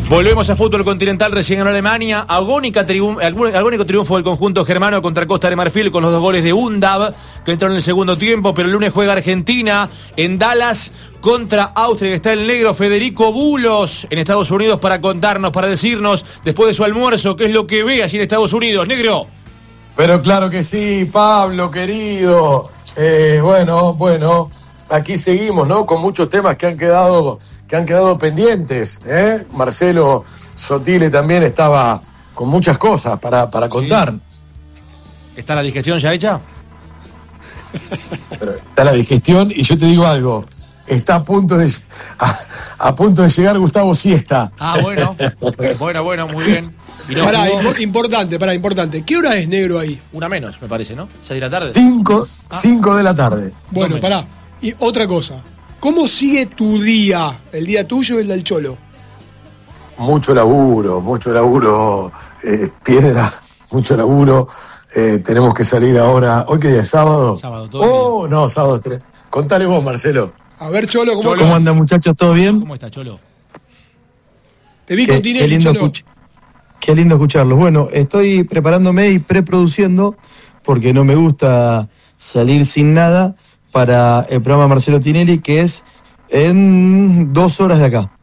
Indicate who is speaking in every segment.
Speaker 1: Volvemos a fútbol continental, recién ganó Alemania. Agónico triunfo del conjunto germano contra Costa de Marfil con los 2 goles de Undav, que entró en el segundo tiempo, pero el lunes juega Argentina en Dallas contra Austria, que está el negro Federico Bulos en Estados Unidos para contarnos, para decirnos, después de su almuerzo, qué es lo que ve allí en Estados Unidos. Negro.
Speaker 2: Pero claro que sí, Pablo, querido. Bueno, aquí seguimos, ¿no? Con muchos temas que han quedado pendientes, ¿eh? Marcelo Sotile también estaba con muchas cosas para contar.
Speaker 1: Sí. ¿Está la digestión ya hecha?
Speaker 2: Está la digestión y yo te digo algo. Está a punto de llegar Gustavo Siesta.
Speaker 1: Ah, bueno, muy bien.
Speaker 3: Importante. ¿Qué hora es, negro, ahí?
Speaker 1: Una menos, me parece, ¿no? 6 de la tarde.
Speaker 2: 5 de la tarde.
Speaker 3: Bueno, pará. Y otra cosa. ¿Cómo sigue tu día? ¿El día tuyo y el del Cholo?
Speaker 2: Mucho laburo, Piedra, mucho laburo. Tenemos que salir ahora. ¿Hoy qué día es? ¿Sábado?
Speaker 1: Sábado, todo bien.
Speaker 2: No, sábado 3. Contale vos, Marcelo.
Speaker 3: A ver, Cholo,
Speaker 2: ¿cómo andan, muchachos? ¿Todo bien?
Speaker 1: ¿Cómo está, Cholo?
Speaker 3: Te vi con Tinelli, Cholo.
Speaker 2: Qué lindo escucharlos. Bueno, estoy preparándome y preproduciendo, porque no me gusta salir sin nada, para el programa Marcelo Tinelli, que es en 2 horas de acá.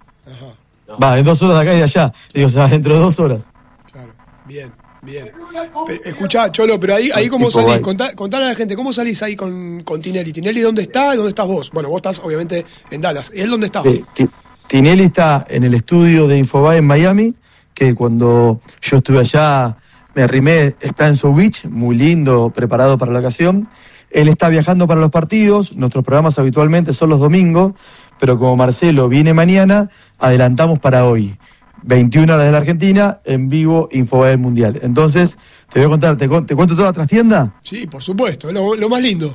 Speaker 3: Ajá.
Speaker 2: En 2 horas de acá y de allá. Digo, o sea, dentro de 2 horas.
Speaker 3: Claro, bien. Escuchá, Cholo, pero ahí cómo salís, contale a la gente, ¿cómo salís ahí con Tinelli? ¿Tinelli dónde está y dónde estás vos? Bueno, vos estás obviamente en Dallas. ¿Él dónde está?
Speaker 2: Tinelli está en el estudio de Infobae en Miami, que cuando yo estuve allá me arrimé, está en South Beach, muy lindo, preparado para la ocasión. Él está viajando para los partidos, nuestros programas habitualmente son los domingos, pero como Marcelo viene mañana, adelantamos para hoy. 21 horas de la Argentina, en vivo, Infobae Mundial. Entonces, te voy a contar, ¿te cuento toda la trastienda?
Speaker 3: Sí, por supuesto, es lo más lindo.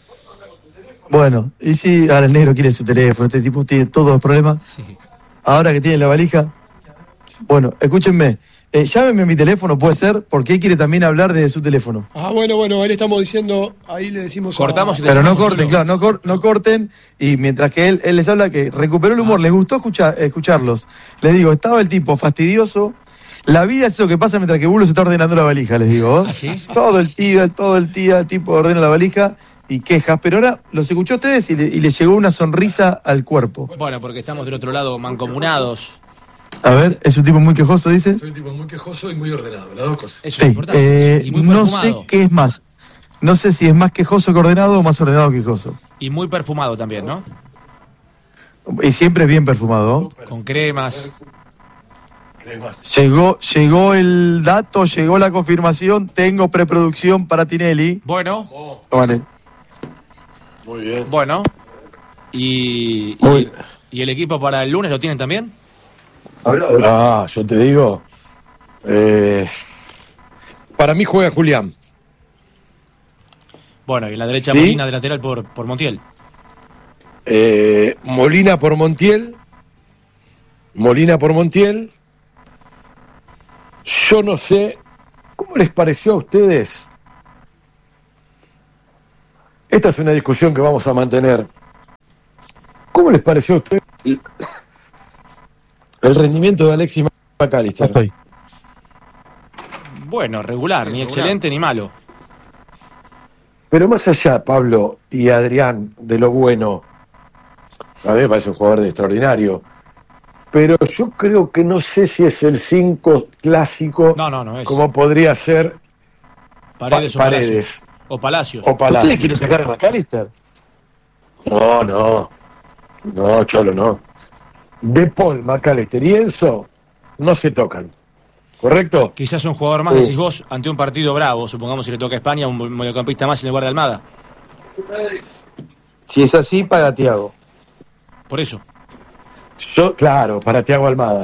Speaker 2: Bueno, y si ahora el negro quiere su teléfono, este tipo tiene todos los problemas.
Speaker 1: Sí.
Speaker 2: Ahora que tiene la valija. Bueno, escúchenme, llámenme a mi teléfono, puede ser, porque él quiere también hablar de su teléfono.
Speaker 3: Bueno, ahí le estamos diciendo, ahí le decimos...
Speaker 1: Cortamos y
Speaker 2: pero no corten, claro, no corten, y mientras que él les habla que recuperó el humor, les gustó escucharlos. Les digo, estaba el tipo fastidioso, la vida es eso que pasa mientras que Bulo se está ordenando la valija, les digo.
Speaker 1: ¿Ah, sí?
Speaker 2: Todo el día, el tipo ordena la valija y quejas, pero ahora los escuchó a ustedes y le llegó una sonrisa al cuerpo.
Speaker 1: Bueno, porque estamos del otro lado mancomunados.
Speaker 2: A ver, ¿es un tipo muy quejoso, dice?
Speaker 4: Soy un tipo muy quejoso y muy ordenado, las dos cosas.
Speaker 1: Eso es importante. Y muy
Speaker 2: no
Speaker 1: perfumado.
Speaker 2: sé qué es más. No sé si es más quejoso que ordenado o más ordenado que quejoso.
Speaker 1: Y muy perfumado también, ¿no?
Speaker 2: Y siempre es bien perfumado.
Speaker 1: Con cremas.
Speaker 2: Llegó el dato, llegó la confirmación. Tengo preproducción para Tinelli.
Speaker 1: Bueno.
Speaker 2: Vale.
Speaker 4: Muy bien.
Speaker 1: Bueno. ¿Y el equipo para el lunes lo tienen también?
Speaker 2: Yo te digo.
Speaker 4: Para mí juega Julián.
Speaker 1: Bueno, y en la derecha
Speaker 2: ¿Sí?
Speaker 1: Molina de lateral por Montiel.
Speaker 4: Molina por Montiel. Yo no sé, ¿cómo les pareció a ustedes? Esta es una discusión que vamos a mantener. ¿Cómo les pareció a ustedes el rendimiento de Alexis McAllister?
Speaker 1: Bueno, regular, ni excelente ni malo.
Speaker 4: Pero más allá, Pablo y Adrián, de lo bueno, a mí me parece un jugador extraordinario, pero yo creo que no sé si es el 5 clásico,
Speaker 1: No es.
Speaker 4: como podría ser
Speaker 1: Paredes o Palacios.
Speaker 2: ¿Ustedes quieren sacar a McAllister?
Speaker 4: No, Cholo, no. De Paul, McAllister y Enzo no se tocan, ¿correcto?
Speaker 1: Quizás un jugador más, decís vos, ante un partido bravo, supongamos si le toca a España, un mediocampista más en lugar de Almada.
Speaker 2: Si es así, paga Thiago.
Speaker 1: Por eso.
Speaker 4: Claro, para Thiago Almada.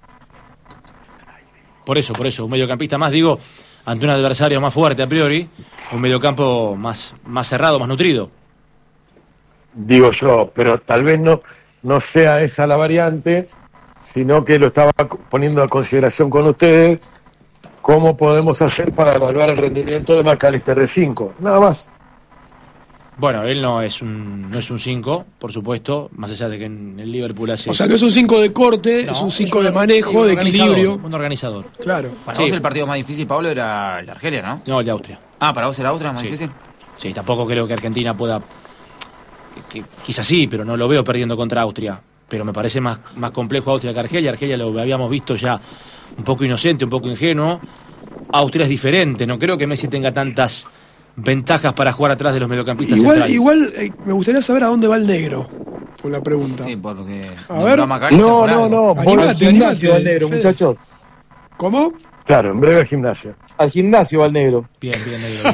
Speaker 1: Por eso, un mediocampista más, digo, ante un adversario más fuerte a priori, un mediocampo más cerrado, más nutrido.
Speaker 4: Digo yo, pero tal vez no sea esa la variante, sino que lo estaba poniendo a consideración con ustedes, cómo podemos hacer para evaluar el rendimiento de McAllister de 5, nada más.
Speaker 1: Bueno, él no es un 5, por supuesto, más allá de que en el Liverpool hace...
Speaker 3: O sea, no es un 5 de corte, es un 5 de manejo, de equilibrio.
Speaker 1: Un organizador.
Speaker 3: Claro.
Speaker 5: Para vos el partido más difícil, Pablo, era el de Argelia, ¿no?
Speaker 1: No, el de Austria.
Speaker 5: Ah, ¿para vos era Austria más difícil?
Speaker 1: Sí, tampoco creo que Argentina pueda... quizás sí, pero no lo veo perdiendo contra Austria. Pero me parece más complejo Austria que Argelia. Argelia lo habíamos visto ya un poco inocente, un poco ingenuo. Austria es diferente, no creo que Messi tenga tantas ventajas para jugar atrás de los mediocampistas centrales.
Speaker 3: Igual me gustaría saber a dónde va el negro, con la pregunta.
Speaker 5: Sí, porque...
Speaker 3: A ver.
Speaker 4: No, por el gimnasio va el negro, muchachos.
Speaker 3: ¿Cómo?
Speaker 4: Claro, en breve al gimnasio.
Speaker 2: Al gimnasio va el negro.
Speaker 1: Bien, negro.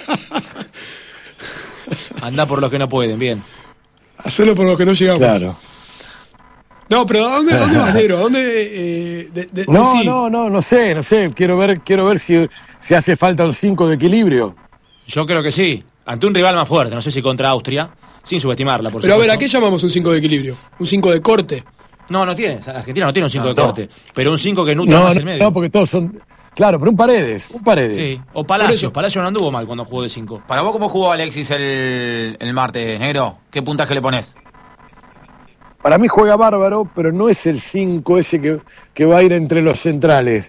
Speaker 1: Anda por los que no pueden, bien.
Speaker 3: Hacerlo por los que no llegamos.
Speaker 4: Claro.
Speaker 3: No, pero ¿a dónde va negro? ¿A dónde?
Speaker 4: No sé. Quiero ver si hace falta un 5 de equilibrio.
Speaker 1: Yo creo que sí. Ante un rival más fuerte, no sé si contra Austria, sin subestimarla, por
Speaker 3: Pero
Speaker 1: supuesto.
Speaker 3: a ver, ¿a qué llamamos un 5 de equilibrio? ¿Un 5 de corte?
Speaker 1: No tiene. Argentina no tiene un 5 de corte, pero un 5 que nutra más el medio.
Speaker 4: No, porque todos son... Claro, pero un Paredes.
Speaker 1: Sí, o Palacios. Palacios no anduvo mal cuando jugó de 5.
Speaker 5: ¿Para vos cómo jugó Alexis el martes, negro? ¿Qué puntaje le pones?
Speaker 4: Para mí juega bárbaro, pero no es el 5 ese que va a ir entre los centrales.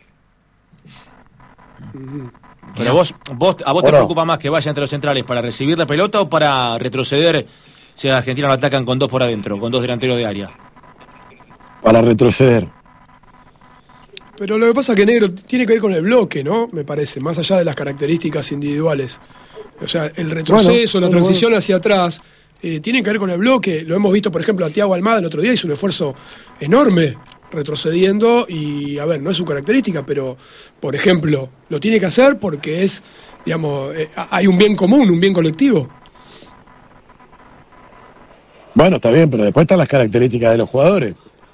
Speaker 1: Pero a vos te preocupa más que vaya entre los centrales para recibir la pelota o para retroceder si a Argentina lo atacan con 2 por adentro, con 2 delanteros de área.
Speaker 4: Para retroceder.
Speaker 3: Pero lo que pasa es que negro tiene que ver con el bloque, ¿no? Me parece, más allá de las características individuales. O sea, el retroceso, la transición hacia atrás, tiene que ver con el bloque. Lo hemos visto, por ejemplo, a Thiago Almada el otro día, hizo un esfuerzo enorme retrocediendo y, a ver, no es su característica, pero, por ejemplo, lo tiene que hacer porque es, digamos, hay un bien común, un bien colectivo.
Speaker 4: Bueno, está bien, pero después están las características de los jugadores.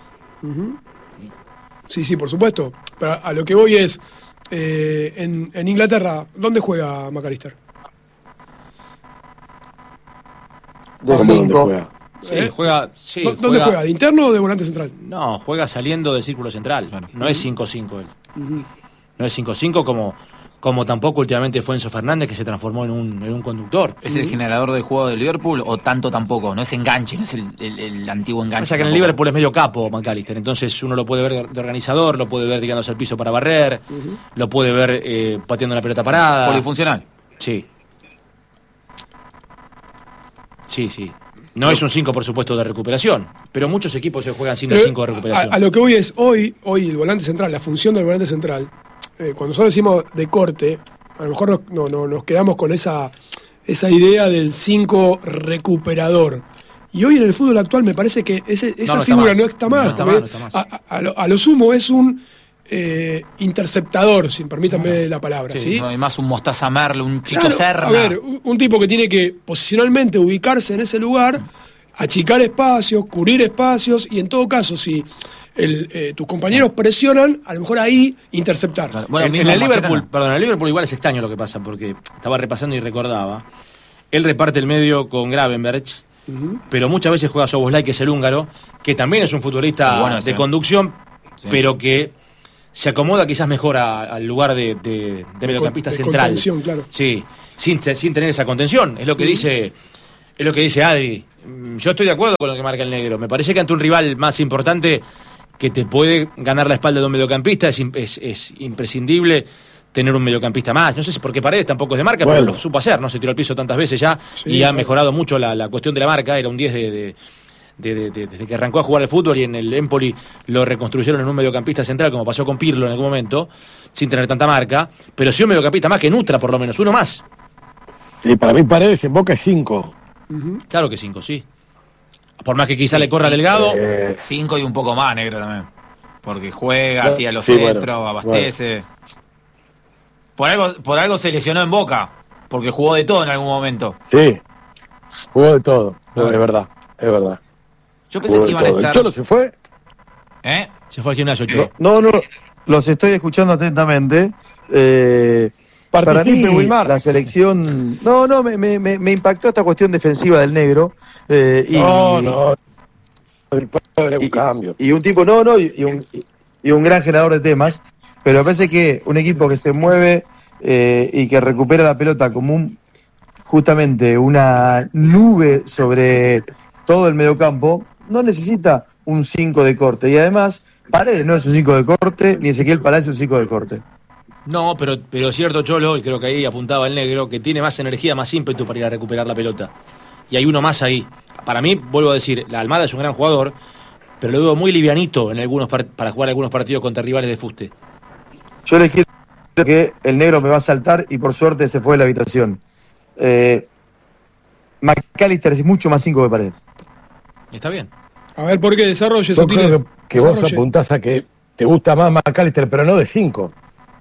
Speaker 3: Sí, por supuesto. Pero a lo que voy es, en Inglaterra, ¿dónde juega McAllister?
Speaker 2: De
Speaker 4: ¿Dónde
Speaker 2: 5.
Speaker 4: juega?
Speaker 1: Sí,
Speaker 3: ¿Dónde juega? ¿De interno o de volante central?
Speaker 1: No, juega saliendo del círculo central. Claro. No es 5-5 él. No es 5-5 como tampoco últimamente fue Enzo Fernández, que se transformó en un conductor.
Speaker 5: ¿Es el generador de juego del Liverpool o tanto tampoco? No es enganche, no es el antiguo enganche.
Speaker 1: O sea que en el Liverpool es medio capo McAllister, entonces uno lo puede ver de organizador, lo puede ver tirándose al piso para barrer, lo puede ver pateando la pelota parada.
Speaker 5: Polifuncional.
Speaker 1: Sí. No es un 5, por supuesto, de recuperación, pero muchos equipos se juegan sin el 5 de recuperación.
Speaker 3: A lo que voy es, hoy el volante central, la función del volante central, cuando nosotros decimos de corte, a lo mejor nos quedamos con esa idea del 5 recuperador. Y hoy en el fútbol actual me parece que esa figura no está más. A lo sumo es un interceptador, si permítanme la palabra. ¿sí?
Speaker 5: No hay más un Mostaza Merlo, un Chicho Serna.
Speaker 3: A ver, un tipo que tiene que posicionalmente ubicarse en ese lugar, achicar espacios, cubrir espacios y en todo caso, si tus compañeros presionan, a lo mejor ahí interceptar.
Speaker 1: Claro. Bueno, en el Liverpool igual es extraño lo que pasa, porque estaba repasando y recordaba. Él reparte el medio con Gravenberch, pero muchas veces juega Szoboszlai, que es el húngaro, que también es un futbolista de conducción, pero que se acomoda quizás mejor al lugar de mediocampista central.
Speaker 3: Contención, claro.
Speaker 1: Sí, sin tener esa contención. Es lo que dice Adri. Yo estoy de acuerdo con lo que marca el negro. Me parece que ante un rival más importante que te puede ganar la espalda de un mediocampista es imprescindible tener un mediocampista más. No sé si porque Paredes tampoco es de marca, pero lo supo hacer, ¿no? Se tiró al piso tantas veces ya y ha mejorado mucho la cuestión de la marca. Era un 10 desde que arrancó a jugar al fútbol, y en el Empoli lo reconstruyeron en un mediocampista central, como pasó con Pirlo en algún momento, sin tener tanta marca, pero sí un mediocampista más que nutra, por lo menos, uno más.
Speaker 4: Sí, para mí Paredes en Boca es 5.
Speaker 1: Claro que 5, sí. Por más que quizá le corra Delgado.
Speaker 5: 5 y un poco más, negro también. Porque juega, tira los centros, abastece. Por algo se lesionó en Boca, porque jugó de todo en algún momento.
Speaker 4: Sí, jugó de todo, es verdad.
Speaker 5: Yo pensé que iban a estar...
Speaker 4: ¿El Cholo se fue?
Speaker 1: Se fue al gimnasio, Cholo.
Speaker 2: No, los estoy escuchando atentamente. Para mí, la selección... me impactó esta cuestión defensiva del negro.
Speaker 4: Un cambio.
Speaker 2: Y un tipo, y un gran generador de temas. Pero me parece que un equipo que se mueve y que recupera la pelota como un justamente una nube sobre todo el mediocampo, no necesita un 5 de corte. Y además, Paredes no es un 5 de corte, ni Ezequiel Palacio es un 5 de corte.
Speaker 1: No, pero cierto, Cholo, y creo que ahí apuntaba el negro, que tiene más energía, más ímpetu para ir a recuperar la pelota. Y hay uno más ahí. Para mí, vuelvo a decir, la Almada es un gran jugador, pero lo veo muy livianito para jugar algunos partidos contra rivales de fuste.
Speaker 2: Yo les quiero que el negro me va a saltar y por suerte se fue de la habitación. McAllister es mucho más 5 que Paredes.
Speaker 1: Está bien.
Speaker 3: A ver, ¿por qué desarrolle?
Speaker 4: Yo creo que vos apuntás a que te gusta más McAllister, pero no de 5.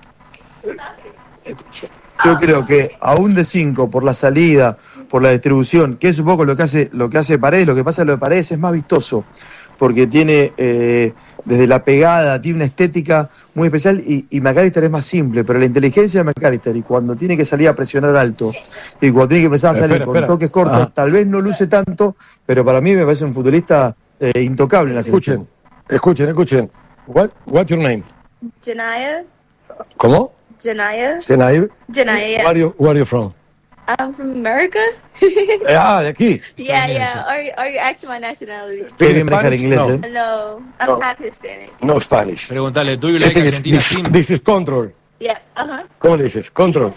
Speaker 2: Yo creo que aún de 5, por la salida, por la distribución, que es un poco lo que hace Paredes, lo que pasa lo de Paredes es más vistoso, porque tiene, desde la pegada, tiene una estética muy especial, y McAllister es más simple, pero la inteligencia de McAllister, y cuando tiene que salir a presionar alto, y cuando tiene que empezar a salir con toques cortos, tal vez no luce tanto, pero para mí me parece un futbolista intocable en la selección.
Speaker 4: Escuchen. What's your name?
Speaker 6: Janaya.
Speaker 4: ¿Cómo?
Speaker 6: Janaya.
Speaker 4: Where are you from?
Speaker 6: I'm from America.
Speaker 4: De aquí.
Speaker 6: Yeah. Are you asking my nationality?
Speaker 2: Qué bien manejar inglés,
Speaker 6: No, I'm half Hispanic.
Speaker 4: No Spanish.
Speaker 1: Preguntale, ¿do you like Argentina team?
Speaker 4: This is control.
Speaker 6: Yeah,
Speaker 4: ¿Cómo le dices? Control.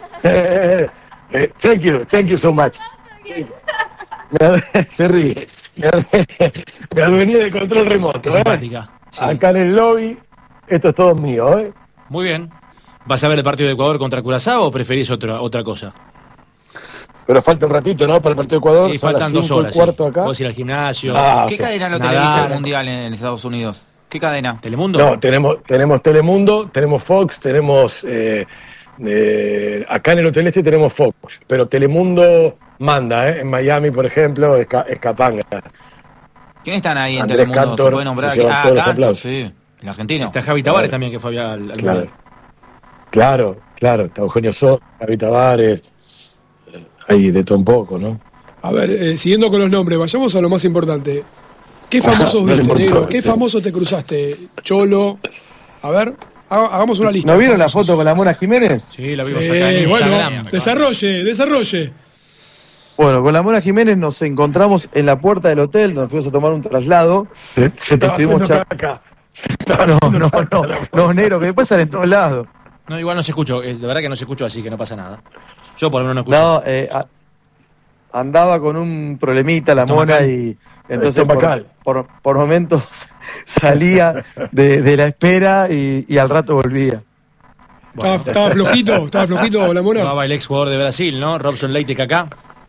Speaker 4: Thank you so much. Se ríe. Me adueñé de control remoto.
Speaker 1: Qué simpática. Sí.
Speaker 4: Acá en el lobby, esto es todo mío, ¿eh?
Speaker 1: Muy bien. ¿Vas a ver el partido de Ecuador contra Curazao o preferís otra cosa?
Speaker 4: Pero falta un ratito, ¿no? Para el partido de Ecuador.
Speaker 1: Y faltan 2 horas.
Speaker 4: Acá.
Speaker 1: Puedes ir al gimnasio.
Speaker 5: ¿Qué cadena lo televisa el Mundial en Estados Unidos? ¿Qué cadena?
Speaker 1: ¿Telemundo?
Speaker 4: No, tenemos Telemundo, tenemos Fox, tenemos... acá en el Hotel Este tenemos Fox, pero Telemundo manda, ¿eh? En Miami, por ejemplo, es Capanga.
Speaker 5: ¿Quiénes están ahí en
Speaker 4: Andrés
Speaker 5: Telemundo?
Speaker 4: Cantor,
Speaker 5: ¿Se puede nombrar? Cantor, sí. El argentino.
Speaker 1: Está Javi Tavares también, que fue al Mundial.
Speaker 4: Claro. Está Eugenio Sosa, Javi Tavares. Hay de todo un poco, ¿no?
Speaker 3: A ver, siguiendo con los nombres, vayamos a lo más importante. ¿Qué famosos viste, negro? ¿Qué famosos te cruzaste? Cholo. A ver, hagamos una lista.
Speaker 2: ¿No vieron la foto con la Mona Jiménez?
Speaker 1: Sí, la vimos acá en Instagram.
Speaker 3: Bueno, desarrolle.
Speaker 2: Bueno, con la Mona Jiménez nos encontramos en la puerta del hotel, donde fuimos a tomar un traslado.
Speaker 4: Se estaba haciendo caca.
Speaker 2: No, negro, que después sale en todos lados.
Speaker 1: No, igual no se escuchó, de verdad que no se escuchó, así que no pasa nada. Yo por lo menos no escucho.
Speaker 2: No, andaba con un problemita la Mona y entonces por momentos salía de la espera y al rato volvía.
Speaker 3: Bueno. ¿Estaba flojito la Mona?
Speaker 1: Jugaba el ex jugador de Brasil, ¿no? Robson Leite Kaká.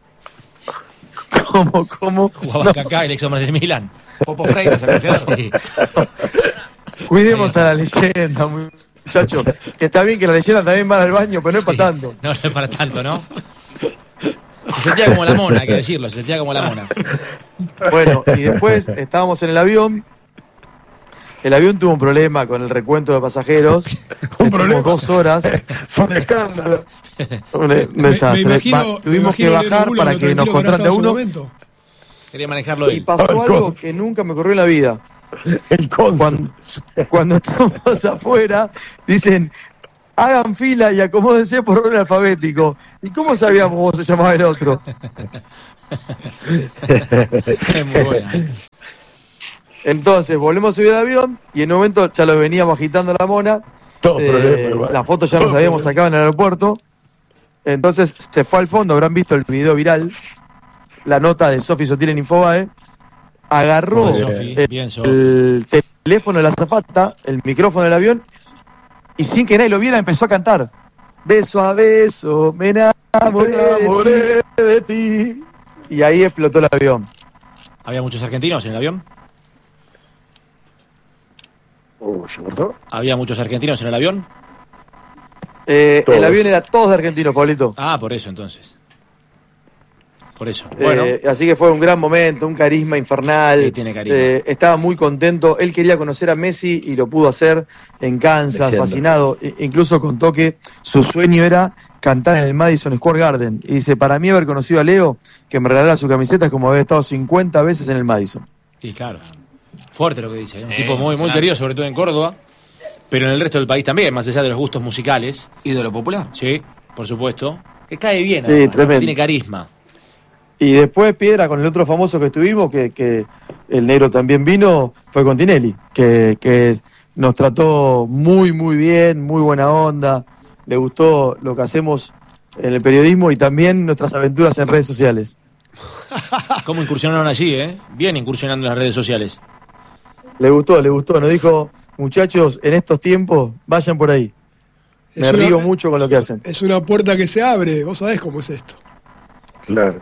Speaker 2: ¿Cómo?
Speaker 1: Jugaba Kaká, el ex hombre del Milan.
Speaker 5: Popo Freire, ¿se acuerdan?
Speaker 1: Sí.
Speaker 2: Cuidemos a la leyenda, muchachos. Que está bien que la leyenda también va al baño, pero no es para tanto.
Speaker 1: No es para tanto, ¿no? Se sentía como la Mona, hay que decirlo, se sentía como la Mona.
Speaker 2: Bueno, y después estábamos en el avión. El avión tuvo un problema con el recuento de pasajeros.
Speaker 4: Un problema.
Speaker 2: 2 horas.
Speaker 4: Fue un escándalo.
Speaker 2: Un desastre. Tuvimos que bajar para que nos contrate a uno.
Speaker 1: Quería manejarlo él.
Speaker 2: Y pasó algo que nunca me ocurrió en la vida.
Speaker 4: El cónsul.
Speaker 2: Cuando estamos afuera, dicen, hagan fila y acomódense por orden alfabético. ¿Y cómo sabíamos cómo se llamaba el otro?
Speaker 1: Es muy buena.
Speaker 2: Entonces volvemos a subir al avión y en un momento ya lo veníamos agitando la Mona. La foto ya nos habíamos sacado en el aeropuerto. Entonces se fue al fondo, habrán visto el video viral, la nota de Sofi Sotil en Infobae. Agarró el teléfono de la azafata, el micrófono del avión, y sin que nadie lo viera empezó a cantar. Beso a beso, me enamoré de ti. Y ahí explotó el avión.
Speaker 1: ¿Había muchos argentinos en el avión?
Speaker 4: ¿Se cortó?
Speaker 1: ¿Había muchos argentinos en el avión?
Speaker 2: El avión era todos de argentinos, Pablito.
Speaker 1: Ah, por eso entonces. Por eso. Bueno.
Speaker 2: Así que fue un gran momento, un carisma infernal.
Speaker 1: Sí, tiene carisma.
Speaker 2: Estaba muy contento. Él quería conocer a Messi y lo pudo hacer en Kansas, leyenda. Fascinado. Incluso contó que su sueño era cantar en el Madison Square Garden. Y dice, para mí haber conocido a Leo, que me regalara su camiseta, es como haber estado 50 veces en el Madison.
Speaker 1: Sí, claro. Fuerte lo que dice. Sí, un tipo muy querido, sobre todo en Córdoba, pero en el resto del país también, más allá de los gustos musicales.
Speaker 5: ¿Ídolo popular?
Speaker 1: Sí, por supuesto. Que cae bien,
Speaker 2: sí, tremendo.
Speaker 1: Tiene carisma.
Speaker 2: Y después Piedra, con el otro famoso que estuvimos, que el negro también vino, fue con Tinelli, que nos trató muy, muy bien, muy buena onda, le gustó lo que hacemos en el periodismo y también nuestras aventuras en redes sociales.
Speaker 1: ¿Cómo incursionaron allí, Bien incursionando en las redes sociales.
Speaker 2: Le gustó, nos dijo, muchachos, en estos tiempos, vayan por ahí. Me río mucho con lo que hacen.
Speaker 3: Es una puerta que se abre, vos sabés cómo es esto.
Speaker 4: Claro.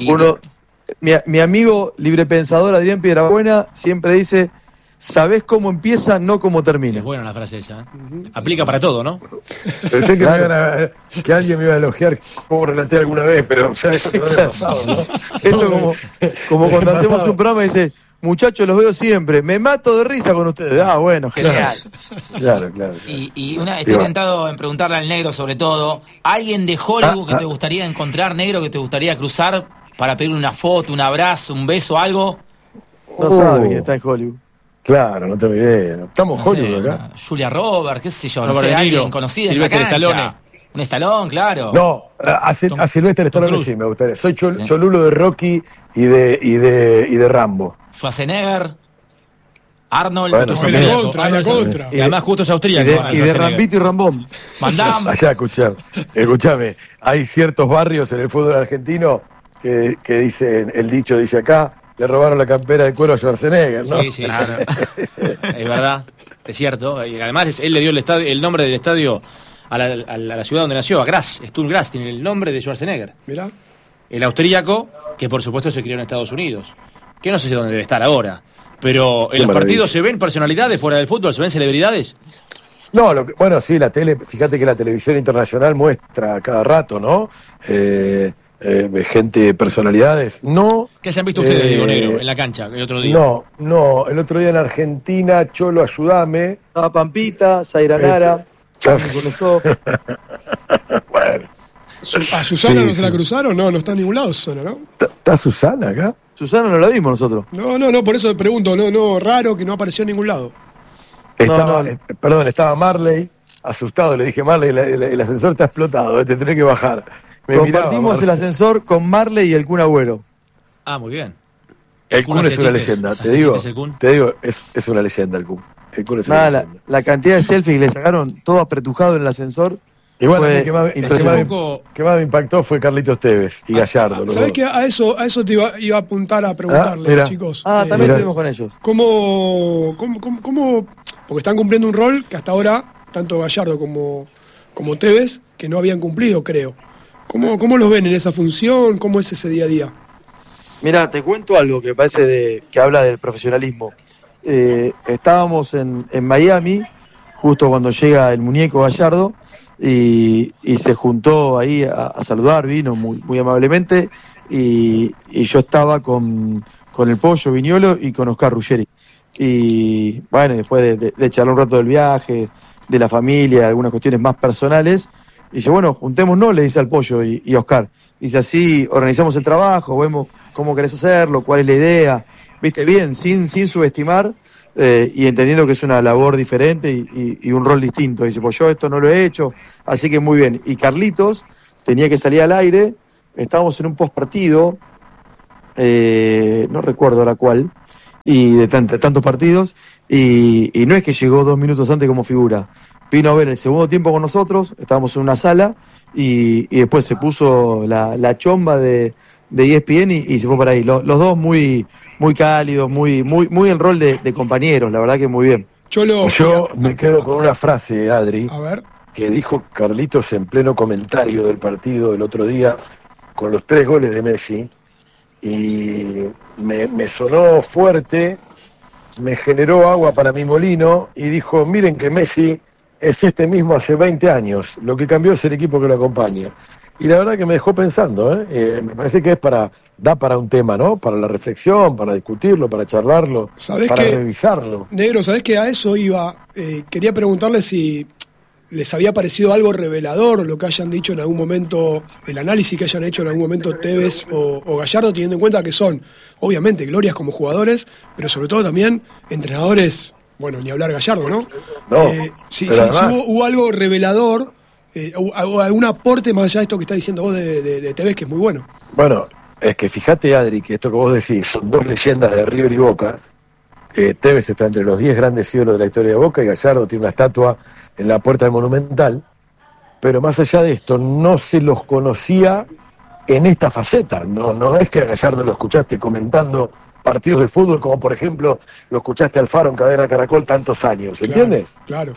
Speaker 2: Mi amigo librepensador Adrián Piedrabuena siempre dice, sabés cómo empieza, no cómo termina.
Speaker 1: Es buena la frase esa. Aplica para todo, ¿no?
Speaker 4: Pensé que alguien me iba a elogiar como relaté alguna vez, pero ya eso quedó en el pasado, ¿no?
Speaker 2: Esto como cuando hacemos un programa y dice, muchachos, los veo siempre, me mato de risa con ustedes. Ah, bueno, genial.
Speaker 4: Claro.
Speaker 5: Y estoy tentado en preguntarle al negro sobre todo, ¿alguien de Hollywood que te gustaría encontrar, negro, que te gustaría cruzar para pedirle una foto, un abrazo, un beso, algo?
Speaker 2: No sabe quién está en Hollywood.
Speaker 4: Claro, no tengo idea. Estamos en Hollywood acá.
Speaker 5: Julia Roberts, qué sé yo,
Speaker 1: Robert De Niro,
Speaker 5: alguien conocido en la
Speaker 1: Sylvester
Speaker 5: cancha.
Speaker 1: Stallone.
Speaker 5: Un Stallone, claro.
Speaker 4: No, a Sylvester Stallone
Speaker 1: Cruise.
Speaker 4: sí me gustaría. Soy cholulo de Rocky y de Rambo.
Speaker 5: Schwarzenegger, Arnold,
Speaker 4: Bueno,
Speaker 3: Hay la contra.
Speaker 1: Y además justo es austríaco.
Speaker 2: Y de Rambito y Rambón.
Speaker 5: Van Damme.
Speaker 4: Allá, escuchame, hay ciertos barrios en el fútbol argentino que dicen, el dicho dice acá, le robaron la campera de cuero a Schwarzenegger, ¿no?
Speaker 1: Sí, claro. Es verdad, es cierto. Y además él le dio el nombre del estadio a la ciudad donde nació, a Graz, Sturm Graz, tiene el nombre de Schwarzenegger.
Speaker 3: Mirá.
Speaker 1: El austríaco, que por supuesto se crió en Estados Unidos, que no sé dónde debe estar ahora, pero en los partidos se ven personalidades fuera del fútbol, se ven celebridades.
Speaker 4: No, bueno, sí, la tele, fíjate que la televisión internacional muestra cada rato, ¿no? Gente, personalidades, no.
Speaker 1: ¿Qué hayan visto ustedes, Diego Negro, en la cancha el otro día?
Speaker 4: No, el otro día en Argentina, Cholo, ayúdame.
Speaker 2: Estaba Pampita, Zaira Nara, Kunesov.
Speaker 4: Bueno.
Speaker 3: ¿A Susana
Speaker 4: Sí,
Speaker 3: no se la cruzaron? No está en ningún lado Susana, ¿no?
Speaker 4: ¿Está Susana acá?
Speaker 2: Susana no la vimos nosotros.
Speaker 3: No, por eso pregunto, raro que no apareció en ningún lado.
Speaker 4: Estaba Marley, asustado, le dije, Marley, el ascensor está explotado, te tenés que bajar.
Speaker 2: Compartimos el ascensor con Marley y el Kun Agüero.
Speaker 1: Ah, muy bien.
Speaker 4: El Kun es una leyenda, te digo, es una leyenda el Kun. El Kun es una leyenda.
Speaker 2: La cantidad de selfies que le sacaron todo apretujado en el ascensor.
Speaker 4: Igual
Speaker 2: fue
Speaker 4: a mí que más me impactó fue Carlitos Tevez y Gallardo.
Speaker 3: ¿Sabés que a eso te iba a apuntar a preguntarle, chicos?
Speaker 2: También estuvimos con ellos.
Speaker 3: ¿Cómo? Porque están cumpliendo un rol que hasta ahora, tanto Gallardo como Tevez, que no habían cumplido, creo. ¿Cómo los ven en esa función? ¿Cómo es ese día a día?
Speaker 2: Mira, te cuento algo que parece que habla del profesionalismo. Estábamos en Miami, justo cuando llega el muñeco Gallardo, y se juntó ahí a saludar, vino muy, muy amablemente, y yo estaba con el Pollo Viñolo y con Oscar Ruggeri. Y bueno, después de charlar un rato del viaje, de la familia, algunas cuestiones más personales, dice, bueno, juntémonos, le dice al Pollo y Oscar. Dice, así organizamos el trabajo, vemos cómo querés hacerlo, cuál es la idea, viste, bien, sin subestimar, y entendiendo que es una labor diferente y un rol distinto. Dice, pues yo esto no lo he hecho, así que muy bien. Y Carlitos tenía que salir al aire, estábamos en un postpartido, no recuerdo la cual, y de tantos partidos, y no es que llegó 2 minutos antes como figura. Vino a ver el segundo tiempo con nosotros, estábamos en una sala, y después se puso la chomba de ESPN y se fue por ahí. Los dos muy, muy cálidos, muy en rol de compañeros, la verdad que muy bien.
Speaker 4: Yo me quedo con una frase, Adri,
Speaker 3: a ver,
Speaker 4: que dijo Carlitos en pleno comentario del partido el otro día, con los 3 goles de Messi, y me sonó fuerte, me generó agua para mi molino, y dijo, miren que Messi es este mismo hace 20 años, lo que cambió es el equipo que lo acompaña. Y la verdad que me dejó pensando, me parece que da para un tema, ¿no? Para la reflexión, para discutirlo, para charlarlo, para revisarlo.
Speaker 3: Negro, ¿sabés que a eso iba? Quería preguntarle si les había parecido algo revelador lo que hayan dicho en algún momento, el análisis que hayan hecho en algún momento Tevez o Gallardo, teniendo en cuenta que son, obviamente, glorias como jugadores, pero sobre todo también entrenadores, bueno, ni hablar Gallardo, ¿no? Si hubo algo revelador, o algún aporte más allá de esto que está diciendo vos de Tevez, que es muy bueno.
Speaker 4: Bueno, es que fíjate, Adri, que esto que vos decís son dos leyendas de River y Boca. Tevez está entre los 10 grandes ídolos de la historia de Boca y Gallardo tiene una estatua en la puerta del Monumental. Pero más allá de esto, no se los conocía en esta faceta. No es que a Gallardo lo escuchaste comentando partidos de fútbol, como por ejemplo lo escuchaste al Faro en Cadena Caracol tantos años, ¿entiendes?
Speaker 3: Claro.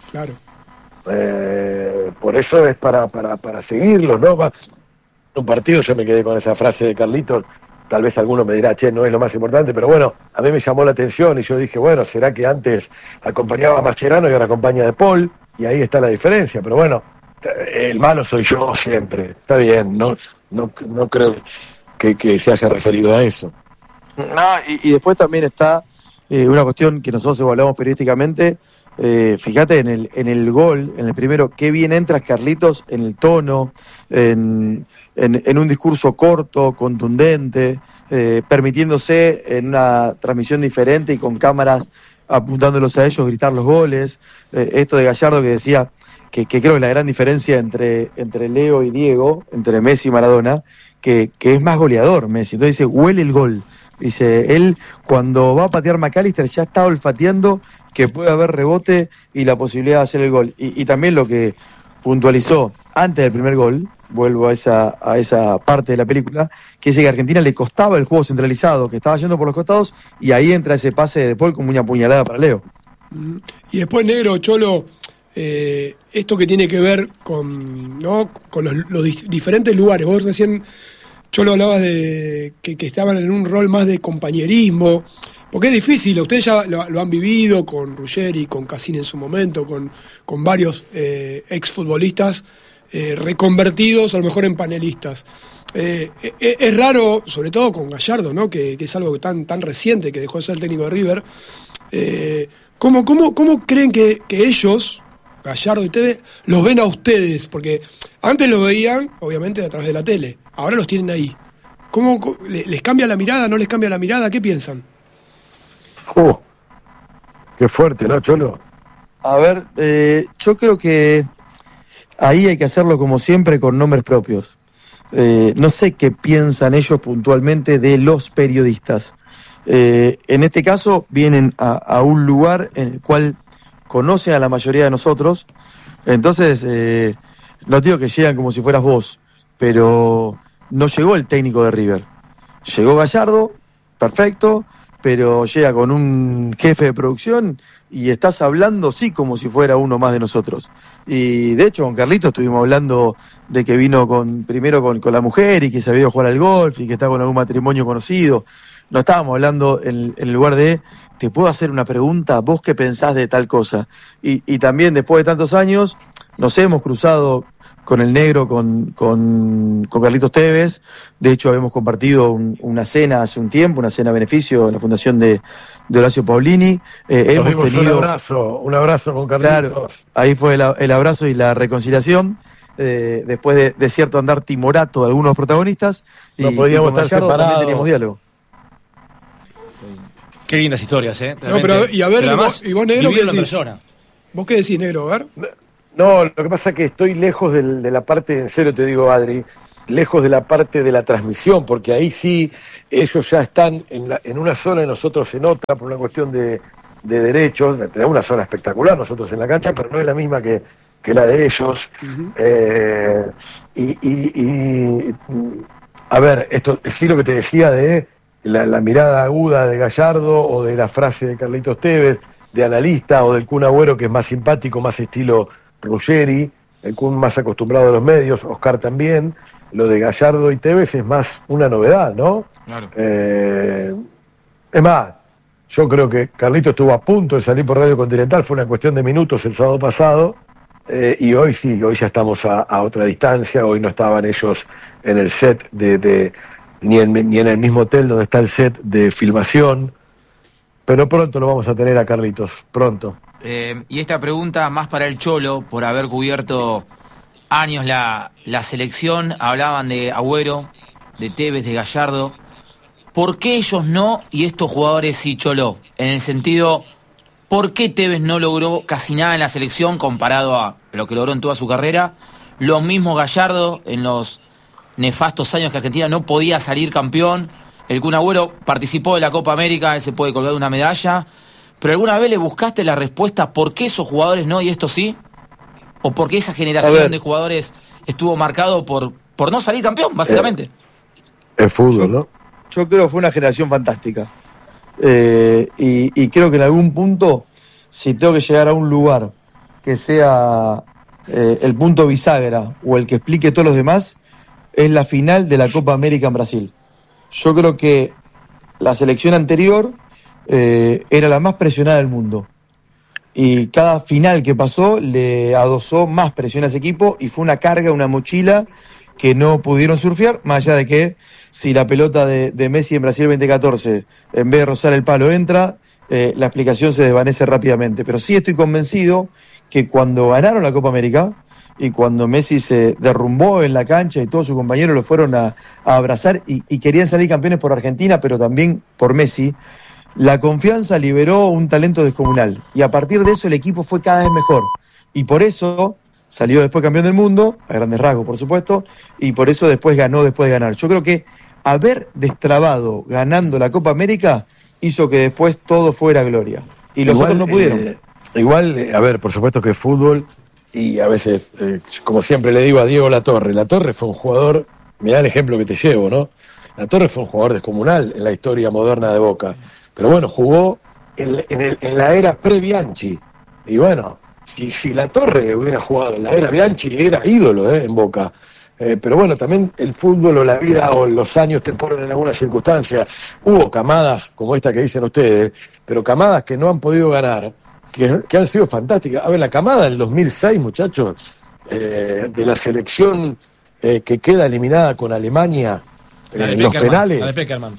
Speaker 4: Por eso es para seguirlos, ¿no? Un partido, yo me quedé con esa frase de Carlitos, tal vez alguno me dirá, che, no es lo más importante, pero bueno, a mí me llamó la atención y yo dije, bueno, ¿será que antes acompañaba a Mascherano y ahora acompaña de Paul? Y ahí está la diferencia, pero bueno, el malo soy yo siempre, está bien, no creo que se haya referido a eso.
Speaker 2: Y después también está una cuestión que nosotros evaluamos periodísticamente. Fíjate en el gol, en el primero, qué bien entras, Carlitos, en el tono, en un discurso corto, contundente, permitiéndose en una transmisión diferente y con cámaras apuntándolos a ellos, gritar los goles. Esto de Gallardo que decía que creo que la gran diferencia entre Leo y Diego, entre Messi y Maradona, que es más goleador Messi. Entonces dice, huele el gol. Dice, él cuando va a patear McAllister ya está olfateando que puede haber rebote y la posibilidad de hacer el gol. Y también lo que puntualizó antes del primer gol, vuelvo a esa parte de la película, que dice que a Argentina le costaba el juego centralizado, que estaba yendo por los costados, y ahí entra ese pase de Paul como una puñalada para Leo.
Speaker 3: Y después, Negro, Cholo, esto que tiene que ver con los diferentes lugares. Vos recién, Cholo, hablabas de que estaban en un rol más de compañerismo, porque es difícil, ustedes ya lo han vivido con Ruggeri, con Cassini en su momento, con varios exfutbolistas reconvertidos a lo mejor en panelistas. Es raro, sobre todo con Gallardo, ¿no? Que es algo tan reciente, que dejó de ser el técnico de River. ¿Cómo creen que ellos, Gallardo y Tevez, los ven a ustedes? Porque antes lo veían, obviamente, a través de la tele. Ahora los tienen ahí. ¿Cómo les cambia la mirada? ¿No les cambia la mirada? ¿Qué piensan?
Speaker 4: Qué fuerte, ¿no, Cholo?
Speaker 2: A ver, yo creo que ahí hay que hacerlo como siempre con nombres propios. No sé qué piensan ellos puntualmente de los periodistas. En este caso vienen a un lugar en el cual conocen a la mayoría de nosotros. Entonces, no digo que llegan como si fueras vos, pero no llegó el técnico de River. Llegó Gallardo, perfecto, pero llega con un jefe de producción y estás hablando, sí, como si fuera uno más de nosotros. Y de hecho con Carlitos estuvimos hablando de que vino primero con la mujer y que se había ido a jugar al golf y que está con algún matrimonio conocido. No estábamos hablando en el lugar de, ¿te puedo hacer una pregunta? ¿Vos qué pensás de tal cosa? Y también después de tantos años nos hemos cruzado con el Negro, con Carlitos Tevez. De hecho habíamos compartido una cena hace un tiempo, una cena a beneficio en la fundación de Horacio Paulini. Hemos tenido
Speaker 4: un abrazo con Carlitos.
Speaker 2: Claro, ahí fue el abrazo y la reconciliación, después de cierto andar timorato de algunos protagonistas.
Speaker 4: No podíamos estar separados.
Speaker 2: También teníamos diálogo.
Speaker 1: Qué lindas historias, ¿eh?
Speaker 3: No, pero, y a ver,
Speaker 1: además,
Speaker 3: y vos, Negro, ¿qué decís?
Speaker 1: Persona.
Speaker 3: ¿Vos qué decís, Negro? A ver.
Speaker 4: No, lo que pasa es que estoy lejos de la parte, en serio te digo, Adri, lejos de la parte de la transmisión, porque ahí sí ellos ya están en una zona y nosotros en otra, por una cuestión de derechos. Tenemos una zona espectacular nosotros en la cancha, pero no es la misma que la de ellos.
Speaker 3: Uh-huh.
Speaker 4: A ver, esto sí lo que te decía de la mirada aguda de Gallardo o de la frase de Carlitos Tevez, de analista, o del Kun Agüero, que es más simpático, más estilo Ruggeri, el Kun más acostumbrado a los medios, Oscar también. Lo de Gallardo y Tevez es más una novedad, ¿no?
Speaker 5: Claro.
Speaker 4: Es más, yo creo que Carlitos estuvo a punto de salir por Radio Continental, fue una cuestión de minutos el sábado pasado, y hoy sí, hoy ya estamos a otra distancia. Hoy no estaban ellos en el set ni en el mismo hotel donde está el set de filmación, pero pronto lo vamos a tener a Carlitos, pronto.
Speaker 5: Y esta pregunta más para el Cholo, por haber cubierto años la selección. Hablaban de Agüero, de Tevez, de Gallardo. ¿Por qué ellos no y estos jugadores sí, Cholo? En el sentido, ¿por qué Tevez no logró casi nada en la selección comparado a lo que logró en toda su carrera? Lo mismo Gallardo en los nefastos años que Argentina no podía salir campeón. El Kun Agüero participó de la Copa América, él se puede colgar una medalla. ¿Pero alguna vez le buscaste la respuesta por qué esos jugadores no y estos sí? ¿O por qué esa generación de jugadores estuvo marcado por no salir campeón, básicamente?
Speaker 4: El fútbol, ¿no?
Speaker 2: Yo creo que fue una generación fantástica. Y creo que en algún punto, si tengo que llegar a un lugar que sea el punto bisagra o el que explique todos los demás, es la final de la Copa América en Brasil. Yo creo que la selección anterior era la más presionada del mundo. Y cada final que pasó le adosó más presión a ese equipo y fue una carga, una mochila que no pudieron surfear, más allá de que si la pelota de Messi en Brasil 2014, en vez de rozar el palo, entra, la explicación se desvanece rápidamente. Pero sí estoy convencido que cuando ganaron la Copa América y cuando Messi se derrumbó en la cancha y todos sus compañeros lo fueron a abrazar y querían salir campeones por Argentina, pero también por Messi, la confianza liberó un talento descomunal. Y a partir de eso el equipo fue cada vez mejor. Y por eso salió después campeón del mundo, a grandes rasgos, por supuesto, y por eso después ganó después de ganar. Yo creo que haber destrabado ganando la Copa América hizo que después todo fuera gloria. Y los otros no pudieron.
Speaker 4: A ver, por supuesto que es fútbol, y a veces, como siempre le digo a Diego Latorre fue un jugador, mirá el ejemplo que te llevo, ¿no? Latorre fue un jugador descomunal en la historia moderna de Boca. Pero bueno, jugó en la era pre-Bianchi. Y bueno, si Latorre hubiera jugado en la era Bianchi, era ídolo en Boca. Pero bueno, también el fútbol o la vida o los años te ponen en algunas circunstancias. Hubo camadas como esta que dicen ustedes, pero camadas que no han podido ganar, que han sido fantásticas. A ver, la camada del 2006, muchachos, de la selección que queda eliminada con Alemania en los penales.
Speaker 1: La de Peckerman.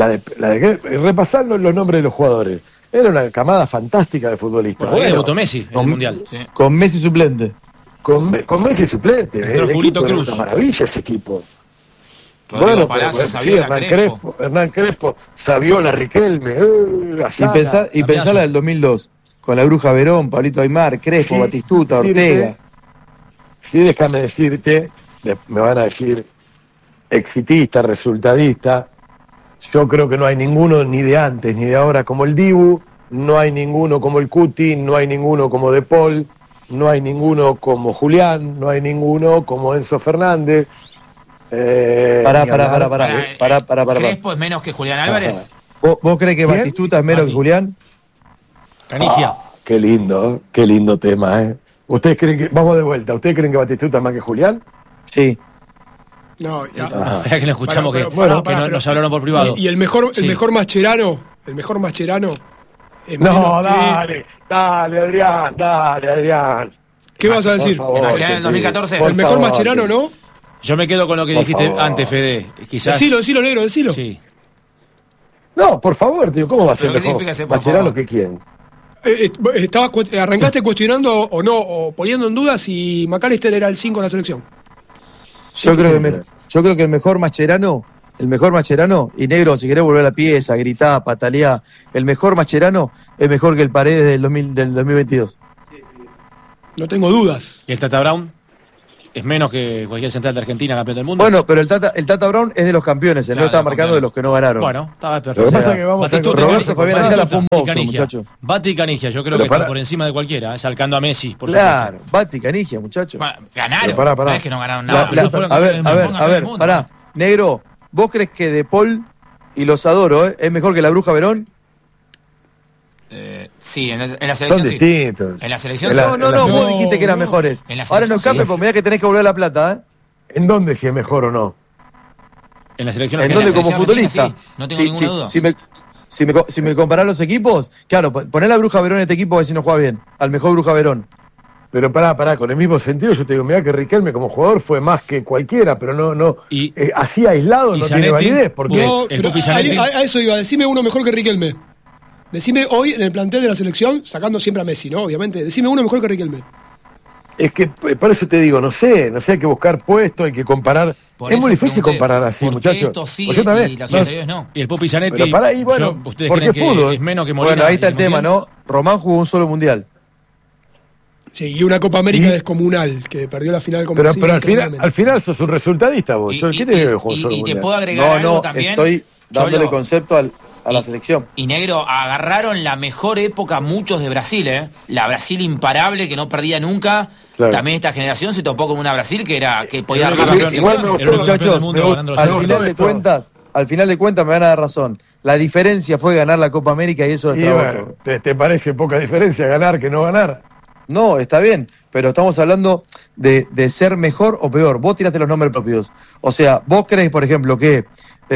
Speaker 4: Repasando los nombres de los jugadores. Era una camada fantástica de futbolistas.
Speaker 1: Porque debutó Messi en el Mundial.
Speaker 2: Sí. Con Messi suplente.
Speaker 4: Con Messi suplente.
Speaker 1: El Julito Cruz.
Speaker 4: Una maravilla ese equipo.
Speaker 5: Rodrigo Palacio, Saviola,
Speaker 4: Hernán Crespo, Saviola, Riquelme.
Speaker 2: Y pensá la del 2002. Con la Bruja Verón, Pablito Aymar, Crespo, Batistuta, Ortega.
Speaker 4: Sí, déjame decirte, me van a decir exitista, resultadista. Yo creo que no hay ninguno ni de antes ni de ahora como el Dibu, no hay ninguno como el Cuti, no hay ninguno como De Paul, no hay ninguno como Julián, no hay ninguno como Enzo Fernández.
Speaker 2: Pará.
Speaker 5: ¿Crespo es menos que Julián Álvarez?
Speaker 2: ¿Vos crees que Batistuta es menos que Julián?
Speaker 1: Canigia.
Speaker 4: Qué lindo tema, ¿Ustedes creen que, vamos de vuelta, ¿ustedes creen que Batistuta es más que Julián?
Speaker 2: Sí.
Speaker 3: No, ya.
Speaker 1: Es que lo escuchamos
Speaker 3: que
Speaker 1: nos hablaron por privado.
Speaker 3: Y el mejor Mascherano,
Speaker 4: no, dale, Adrián.
Speaker 3: ¿Qué vas a decir?
Speaker 5: ¿En el 2014?
Speaker 3: El mejor Mascherano, ¿no?
Speaker 1: Yo me quedo con lo que dijiste antes, Fede. Quizás.
Speaker 3: Decilo, negro, decilo.
Speaker 1: Sí.
Speaker 4: No, por favor, tío, ¿cómo va a ser mejor?
Speaker 5: Mascherano
Speaker 4: que quién.
Speaker 3: Arrancaste cuestionando o no, o poniendo en duda si McAllister era el 5 en la selección.
Speaker 2: Yo creo que el mejor Mascherano, y negro, si querés volver a la pieza, gritá, pataleá, el mejor Mascherano es mejor que el Paredes del 2022.
Speaker 3: No tengo dudas.
Speaker 1: ¿Y el Tata Brown? ¿Es menos que cualquier central de Argentina campeón del mundo?
Speaker 2: Bueno, pero el Tata Brown es de los campeones, él no estaba marcando de los que no ganaron.
Speaker 1: Bueno, estaba perfecto.
Speaker 2: Roberto Fabián Ayala fue un monstruo, muchacho.
Speaker 1: Bati y Canigia, yo creo que están por encima de cualquiera, salcando a Messi, por
Speaker 2: claro, Bati y Canigia, muchacho.
Speaker 5: Ganaron,
Speaker 4: pará.
Speaker 5: No es que no ganaron nada.
Speaker 2: A ver, pará. Negro, ¿vos crees que De Paul, y los adoro, es mejor que la Bruja Verón?
Speaker 5: Sí, en la selección
Speaker 4: son distintos.
Speaker 5: En la selección
Speaker 2: No, vos dijiste que eran mejores. Ahora no escape, porque mirá que tenés que volver a La Plata,
Speaker 4: ¿En dónde si es mejor o no?
Speaker 1: En la selección
Speaker 2: ¿En dónde como futbolista?
Speaker 5: Sí, no tengo ninguna duda.
Speaker 2: Si me comparás los equipos, claro, poner la Bruja Verón en este equipo a ver si no juega bien. Al mejor Bruja Verón.
Speaker 4: Pero pará, con el mismo sentido yo te digo, mirá que Riquelme como jugador fue más que cualquiera, pero no así aislado no tiene validez. Porque
Speaker 3: a eso iba, decime uno mejor que Riquelme. Decime hoy en el plantel de la selección, sacando siempre a Messi, ¿no? Obviamente, decime uno mejor que Riquelme.
Speaker 4: Es que por eso te digo, no sé, hay que buscar puestos, hay que comparar. Es muy difícil comparar así, muchachos.
Speaker 5: Esto sí y las anteriores no.
Speaker 1: Y el Pupi Zanetti,
Speaker 4: pero para ahí, bueno,
Speaker 1: ¿ustedes creen que es menos que Molina?
Speaker 2: Bueno, ahí está el tema, ¿no? Román jugó un solo mundial.
Speaker 3: Sí, y una Copa América descomunal, que perdió la final con Brasil.
Speaker 4: Pero al final sos un resultadista vos.
Speaker 5: Y
Speaker 4: te
Speaker 5: puedo agregar algo también.
Speaker 2: Estoy dándole concepto a la selección.
Speaker 5: Y negro, agarraron la mejor época muchos de Brasil, ¿eh? La Brasil imparable, que no perdía nunca. Claro. También esta generación se topó con una Brasil que podía dar
Speaker 2: muchachos, al final de cuentas me van a dar razón. La diferencia fue ganar la Copa América y eso destrabó todo.
Speaker 4: ¿Te parece poca diferencia ganar que no ganar?
Speaker 2: No, está bien, pero estamos hablando de ser mejor o peor. Vos tiraste los nombres propios. O sea, ¿vos crees, por ejemplo, que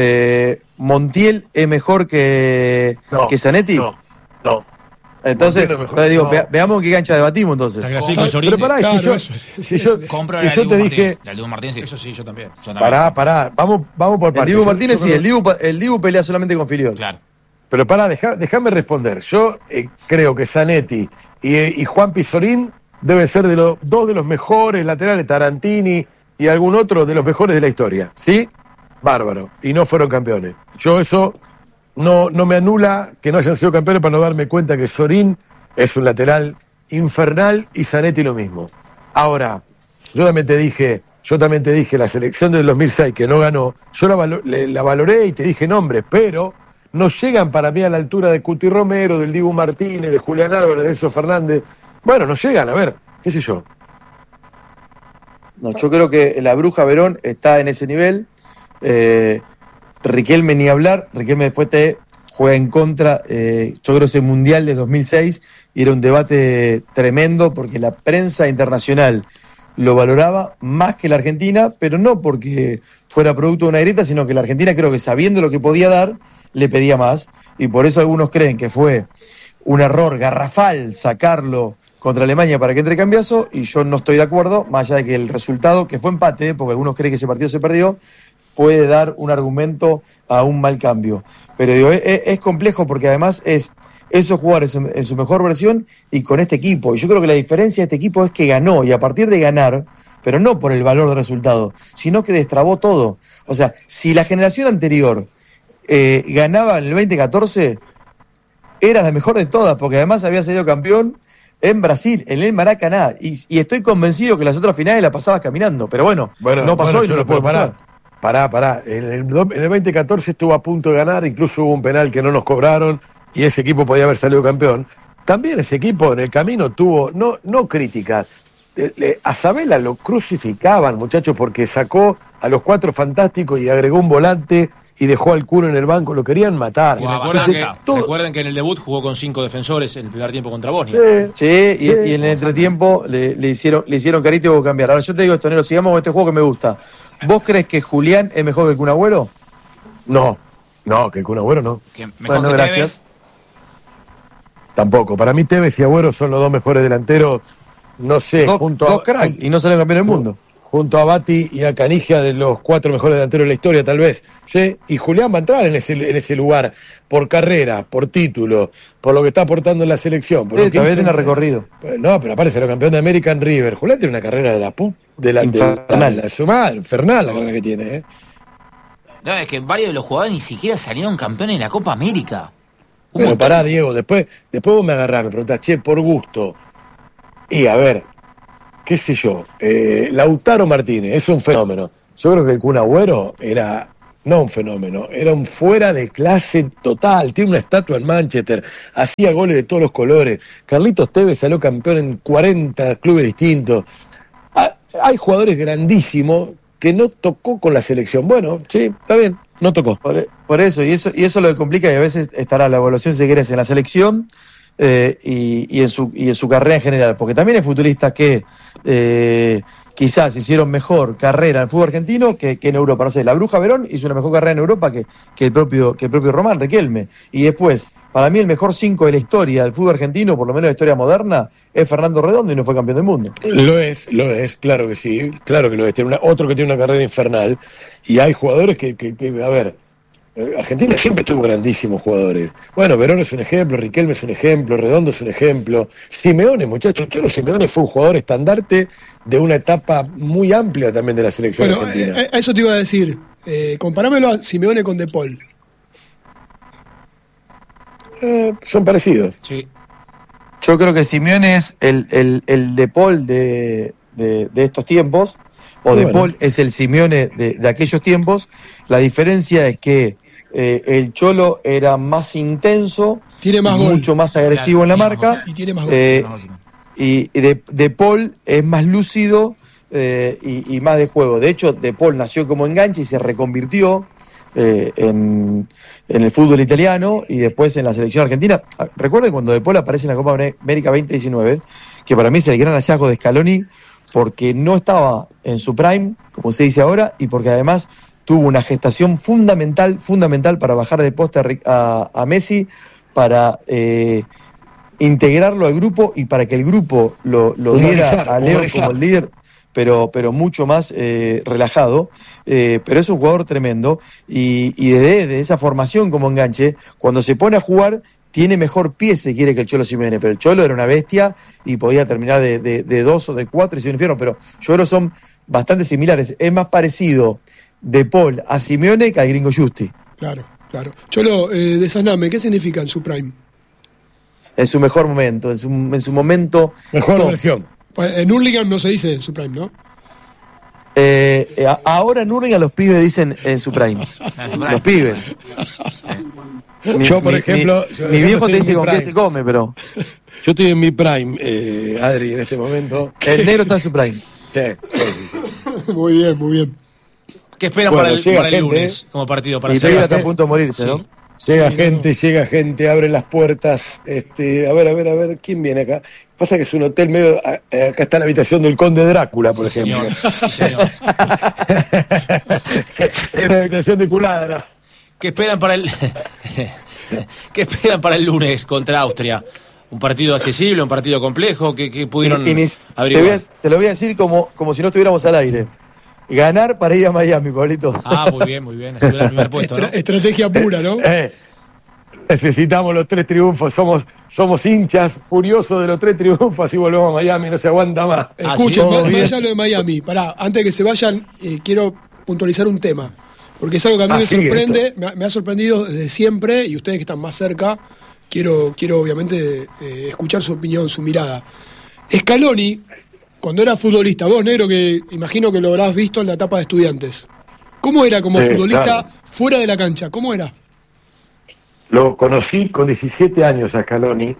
Speaker 2: Montiel es mejor que Zanetti?
Speaker 4: No.
Speaker 2: Entonces, digo, veamos qué cancha debatimos entonces.
Speaker 5: Pero pará, compro la de Dibu Martínez.
Speaker 1: Eso sí, yo también.
Speaker 4: Pará, vamos por partes.
Speaker 2: El Dibu Martínez sí, el Dibu pelea solamente con Filiol.
Speaker 5: Claro.
Speaker 4: Pero pará, déjame responder. Yo creo que Zanetti y Juan Pizorín deben ser dos de los mejores laterales, Tarantini y algún otro de los mejores de la historia. ¿Sí? Bárbaro. Y no fueron campeones. Yo eso no me anula que no hayan sido campeones para no darme cuenta que Sorín es un lateral infernal y Zanetti lo mismo. Ahora, yo también te dije la selección del 2006 que no ganó, yo la valoré y te dije nombres, pero no llegan para mí a la altura de Cuti Romero, del Dibu Martínez, de Julián Álvarez, de Enzo Fernández. Bueno, no llegan, a ver, qué sé yo.
Speaker 2: No, yo creo que la Bruja Verón está en ese nivel. Riquelme ni hablar. Riquelme después te juega en contra. Yo creo que ese Mundial de 2006 era un debate tremendo porque la prensa internacional lo valoraba más que la Argentina, pero no porque fuera producto de una grieta, sino que la Argentina, creo que sabiendo lo que podía dar, le pedía más, y por eso algunos creen que fue un error garrafal sacarlo contra Alemania para que entre Cambiaso, y yo no estoy de acuerdo, más allá de que el resultado, que fue empate, porque algunos creen que ese partido se perdió, puede dar un argumento a un mal cambio. Pero digo, es complejo porque además es esos jugadores en su mejor versión y con este equipo. Y yo creo que la diferencia de este equipo es que ganó, y a partir de ganar, pero no por el valor del resultado, sino que destrabó todo. O sea, si la generación anterior ganaba en el 2014, era la mejor de todas, porque además había salido campeón en Brasil, en el Maracaná, y estoy convencido que las otras finales las pasabas caminando, pero bueno no pasó y no lo puedo parar.
Speaker 4: Pará, en el 2014 estuvo a punto de ganar, incluso hubo un penal que no nos cobraron, y ese equipo podía haber salido campeón. También ese equipo en el camino tuvo, no críticas, a Sabela lo crucificaban, muchachos, porque sacó a los 4 fantásticos y agregó un volante y dejó al Culo en el banco, lo querían matar.
Speaker 1: Recuerden que en el debut jugó con 5 defensores en el primer tiempo contra Bosnia.
Speaker 2: Sí, y en el entretiempo le hicieron carita y hubo que cambiar. Ahora yo te digo esto, Nero, sigamos con este juego que me gusta. ¿Vos crees que Julián es mejor que el Kun Agüero?
Speaker 4: No, que el Kun Agüero no.
Speaker 5: Mejor que Tevez.
Speaker 4: Tampoco. Para mí Tevez y Agüero son los dos mejores delanteros, no sé,
Speaker 2: dos crack, y no salen campeones del mundo.
Speaker 4: Junto a Bati y a Canigia, de los 4 mejores delanteros de la historia, tal vez. ¿Sí? Y Julián va a entrar en ese lugar, por carrera, por título, por lo que está aportando en la selección.
Speaker 2: Sí, todavía tiene recorrido.
Speaker 4: No, pero aparece el campeón de American River. Julián tiene una carrera de su madre, infernal la carrera que tiene.
Speaker 5: No, es que varios de los jugadores ni siquiera salieron campeones en la Copa América.
Speaker 4: Pero pará, Diego, después vos me agarrás, me preguntás, por gusto. Y a ver, qué sé yo, Lautaro Martínez es un fenómeno. Yo creo que el Kun Agüero era no un fenómeno, era un fuera de clase total. Tiene una estatua en Manchester, hacía goles de todos los colores. Carlitos Tevez salió campeón en 40 clubes distintos. Hay jugadores grandísimos que no tocó con la selección. Bueno, sí, está bien, no tocó.
Speaker 2: Por eso, y eso lo que complica, y a veces estará la evaluación, si querés, en la selección y en su carrera en general, porque también hay futbolistas que quizás hicieron mejor carrera en el fútbol argentino que en Europa. No sé, la Bruja Verón hizo una mejor carrera en Europa que el propio Román Riquelme. Y después, para mí el mejor 5 de la historia del fútbol argentino, por lo menos de la historia moderna, es Fernando Redondo, y no fue campeón del mundo.
Speaker 4: Lo es, claro que sí, claro que lo es. Tiene otro que tiene una carrera infernal, y hay jugadores que a ver, Argentina siempre tuvo grandísimos jugadores. Bueno, Verón es un ejemplo, Riquelme es un ejemplo, Redondo es un ejemplo. Simeone, muchachos, Cholo Simeone fue un jugador estandarte de una etapa muy amplia también de la selección argentina.
Speaker 3: A eso te iba a decir, comparámelo a Simeone con De Paul.
Speaker 4: Son parecidos.
Speaker 1: Sí.
Speaker 2: Yo creo que Simeone es el De Paul de estos tiempos, o De Paul es el Simeone de aquellos tiempos. La diferencia es que el Cholo era más intenso,
Speaker 3: tiene más
Speaker 2: mucho más agresivo en la marca,
Speaker 3: y tiene más gol.
Speaker 2: y De Paul es más lúcido y más de juego. De hecho, De Paul nació como enganche y se reconvirtió en el fútbol italiano y después en la selección argentina. Recuerden cuando De Paul aparece en la Copa América 2019, que para mí es el gran hallazgo de Scaloni, porque no estaba en su prime, como se dice ahora, y porque además tuvo una gestación fundamental para bajar de poste a Messi, para integrarlo al grupo y para que el grupo lo viera a Leo como el líder, pero mucho más relajado. Pero es un jugador tremendo y desde esa formación como enganche, cuando se pone a jugar, tiene mejor pie si quiere que el Cholo Simeone, pero el Cholo era una bestia y podía terminar de 2 o de 4 y ser un infierno, pero yo creo que son bastante similares. Es más parecido De Paul a Simeone que al gringo Justi.
Speaker 3: Claro. Cholo, desasname, ¿qué significa en su prime?
Speaker 2: En su mejor momento, en su momento...
Speaker 4: Mejor
Speaker 2: top.
Speaker 4: versión.
Speaker 3: Pues en Hurlingham no se dice en su prime, ¿no?
Speaker 2: Ahora en Hurlingham los pibes dicen en su prime. Los pibes.
Speaker 4: Yo, por ejemplo...
Speaker 2: Mi viejo te dice con qué se come, pero...
Speaker 4: Yo estoy en mi prime, Adri, en este momento.
Speaker 2: El negro está en su prime.
Speaker 4: Sí.
Speaker 3: Muy bien.
Speaker 1: ¿Qué esperan
Speaker 4: Bueno,
Speaker 1: para el
Speaker 4: gente,
Speaker 1: lunes como partido? Para
Speaker 2: Y
Speaker 1: cerrar?
Speaker 2: River está a punto de morirse,
Speaker 1: Sí.
Speaker 2: ¿no?
Speaker 4: Llega gente, abre las puertas. A ver, ¿quién viene acá? Pasa que es un hotel medio... acá está la habitación del Conde Drácula, por
Speaker 1: Sí,
Speaker 4: ejemplo.
Speaker 1: señor.
Speaker 4: Es la habitación de Culadra.
Speaker 1: ¿Qué esperan para el ¿Qué esperan para el lunes contra Austria? ¿Un partido accesible, un partido complejo? ¿Qué pudieron averiguar?
Speaker 2: Te lo voy a decir como si no estuviéramos al aire. Ganar para ir a Miami, Pablito.
Speaker 1: Muy bien. Asegurar el primer puesto, ¿no?
Speaker 3: Estrategia pura, ¿no?
Speaker 4: Necesitamos los 3 triunfos. Somos hinchas furiosos de los 3 triunfos. Así volvemos a Miami, no se aguanta más.
Speaker 3: Escuchen,
Speaker 2: sí,
Speaker 3: más
Speaker 2: bien.
Speaker 3: allá de lo de Miami. Pará, antes de que se vayan, quiero puntualizar un tema. Porque es algo que a mí me sorprende, me ha sorprendido desde siempre, y ustedes que están más cerca, quiero obviamente escuchar su opinión, su mirada. Scaloni, cuando era futbolista, vos, negro, que imagino que lo habrás visto en la etapa de Estudiantes, ¿cómo era como futbolista
Speaker 4: claro,
Speaker 3: fuera de la cancha? ¿Cómo era?
Speaker 4: Lo conocí con 17 años a Scaloni.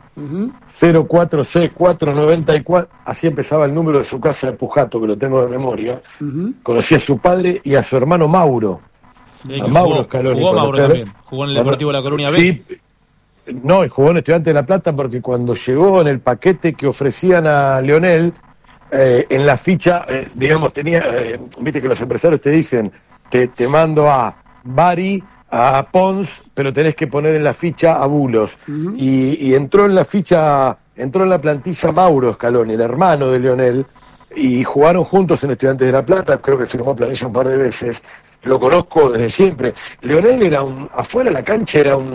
Speaker 4: 04C494, así empezaba el número de su casa de Pujato, que lo tengo de memoria. Conocí a su padre y a su hermano Mauro. A Mauro Scaloni.
Speaker 1: Jugó Mauro también. Jugó en el Deportivo La Coruña B.
Speaker 4: Sí, no, y jugó en Estudiantes de La Plata porque cuando llegó en el paquete que ofrecían a Leonel, en la ficha, digamos, tenía, viste que los empresarios te dicen, te mando a Bari, a Pons, pero tenés que poner en la ficha a Bulos. Y entró en la ficha, entró en la plantilla Mauro Scaloni, el hermano de Leonel, y jugaron juntos en Estudiantes de La Plata, creo que firmó planilla un par de veces. Lo conozco desde siempre. Leonel era afuera de la cancha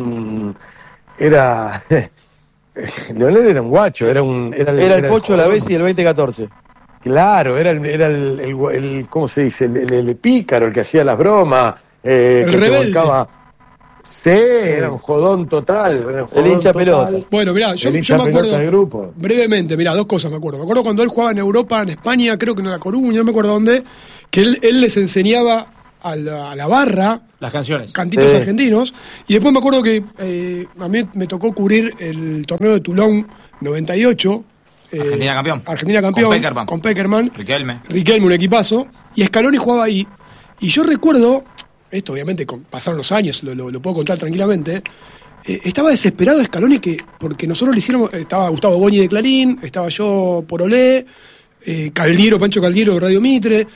Speaker 4: Leonel era un guacho, era
Speaker 2: el Pocho de la Bessi del 2014.
Speaker 4: Claro, era el ¿cómo se dice? El pícaro, el que hacía las bromas,
Speaker 3: el
Speaker 4: que
Speaker 3: rebelde.
Speaker 4: te volcaba. Sí, era un jodón total.
Speaker 2: El hincha pelota.
Speaker 3: Bueno, mirá, yo me acuerdo brevemente, mirá, 2 cosas me acuerdo. Me acuerdo cuando él jugaba en Europa, en España, creo que en La Coruña, no me acuerdo dónde, que él les enseñaba a la barra
Speaker 1: las canciones,
Speaker 3: cantitos argentinos, y después me acuerdo que a mí me tocó cubrir el torneo de Toulon 98. Argentina campeón. Con Peckerman. Riquelme, un equipazo. Y Scaloni jugaba ahí. Y yo recuerdo, esto obviamente pasaron los años, lo puedo contar tranquilamente, estaba desesperado Scaloni porque nosotros le hicimos, estaba Gustavo Goñi de Clarín, estaba yo por Olé, Pancho Caldiero de Radio Mitre,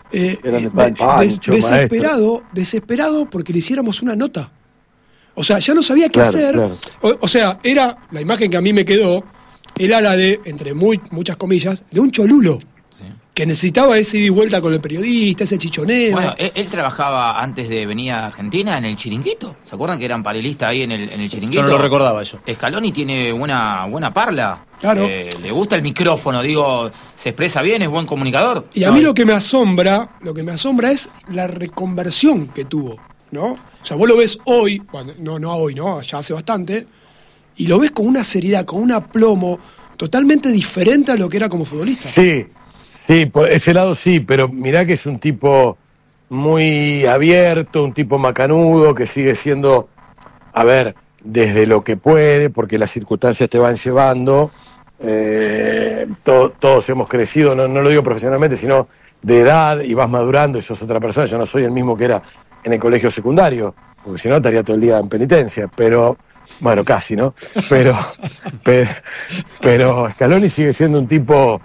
Speaker 3: desesperado porque le hiciéramos una nota. O sea, ya no sabía qué hacer. Claro. O sea, era la imagen que a mí me quedó, era la de, entre muchas comillas, de un cholulo. Sí. Que necesitaba ese ida y vuelta con el periodista, ese chichoneo.
Speaker 5: Bueno, él trabajaba antes de venir a Argentina en el Chiringuito. ¿Se acuerdan que eran panelistas ahí en el Chiringuito?
Speaker 1: Yo no lo recordaba eso.
Speaker 5: Scaloni tiene buena parla.
Speaker 3: Claro.
Speaker 5: Le gusta el micrófono, se expresa bien, es buen comunicador.
Speaker 3: Y a mí lo que me asombra es la reconversión que tuvo, ¿no? O sea, vos lo ves hoy, no hoy, ¿no? Ya hace bastante, y lo ves con una seriedad, con un aplomo. totalmente diferente a lo que era como futbolista.
Speaker 4: Sí, por ese lado sí, pero mirá que es un tipo muy abierto, un tipo macanudo, que sigue siendo, a ver, desde lo que puede, porque las circunstancias te van llevando, todos hemos crecido, no lo digo profesionalmente, sino de edad, y vas madurando y sos otra persona. Yo no soy el mismo que era en el colegio secundario, porque si no estaría todo el día en penitencia, pero, bueno, casi, ¿no? Pero Scaloni sigue siendo un tipo,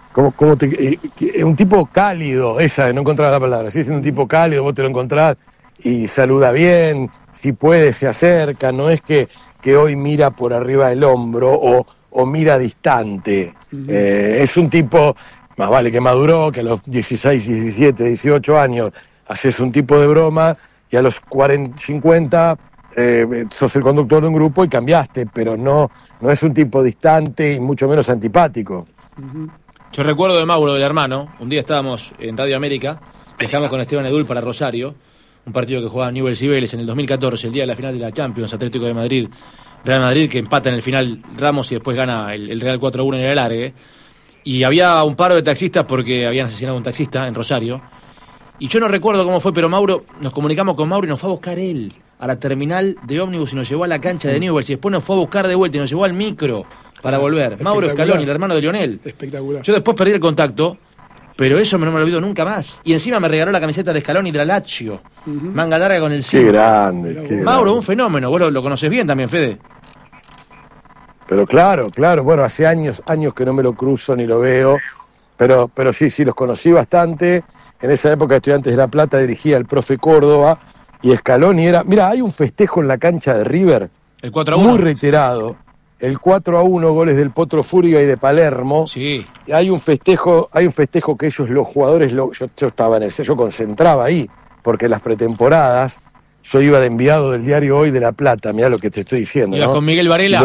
Speaker 4: un tipo cálido, no encontraba la palabra, sigue siendo un tipo cálido, vos te lo encontrás y saluda bien, si puede se acerca, no es que hoy mira por arriba del hombro o mira distante. Es un tipo, más vale que maduró, que a los 16, 17, 18 años haces un tipo de broma y a los 40, 50 sos el conductor de un grupo y cambiaste, pero no es un tipo distante y mucho menos antipático.
Speaker 1: Yo recuerdo de Mauro, del hermano, un día estábamos en Radio América, viajamos con Esteban Edul para Rosario, un partido que jugaba Newell's y Vélez en el 2014, el día de la final de la Champions, Atlético de Madrid, Real Madrid, que empata en el final Ramos y después gana el Real 4-1 en el alargue. Y había un paro de taxistas porque habían asesinado a un taxista en Rosario. Y yo no recuerdo cómo fue, pero nos comunicamos con Mauro y nos fue a buscar él a la terminal de ómnibus y nos llevó a la cancha de Newell's y después nos fue a buscar de vuelta y nos llevó al micro para volver. Mauro Scaloni, el hermano de Lionel.
Speaker 3: Espectacular.
Speaker 1: Yo después perdí el contacto, pero eso no me lo olvido nunca más. Y encima me regaló la camiseta de Scaloni de la Lazio. Manga larga con el
Speaker 4: sí. Qué grande.
Speaker 1: Mauro, un fenómeno. Vos lo conocés bien también, Fede.
Speaker 4: Pero claro, bueno, hace años que no me lo cruzo ni lo veo, pero sí, los conocí bastante. En esa época de Estudiantes de La Plata dirigía el profe Córdoba y Scaloni era... Mira, hay un festejo en la cancha de River,
Speaker 1: el 4-1.
Speaker 4: Muy reiterado, el 4-1, goles del Potro Fúriga y de Palermo.
Speaker 1: Sí.
Speaker 4: Y hay un festejo que ellos, los jugadores, yo estaba yo concentraba ahí, porque las pretemporadas, yo iba de enviado del diario Hoy de La Plata, mirá lo que te estoy diciendo.
Speaker 1: ¿Ibas con Miguel Varela?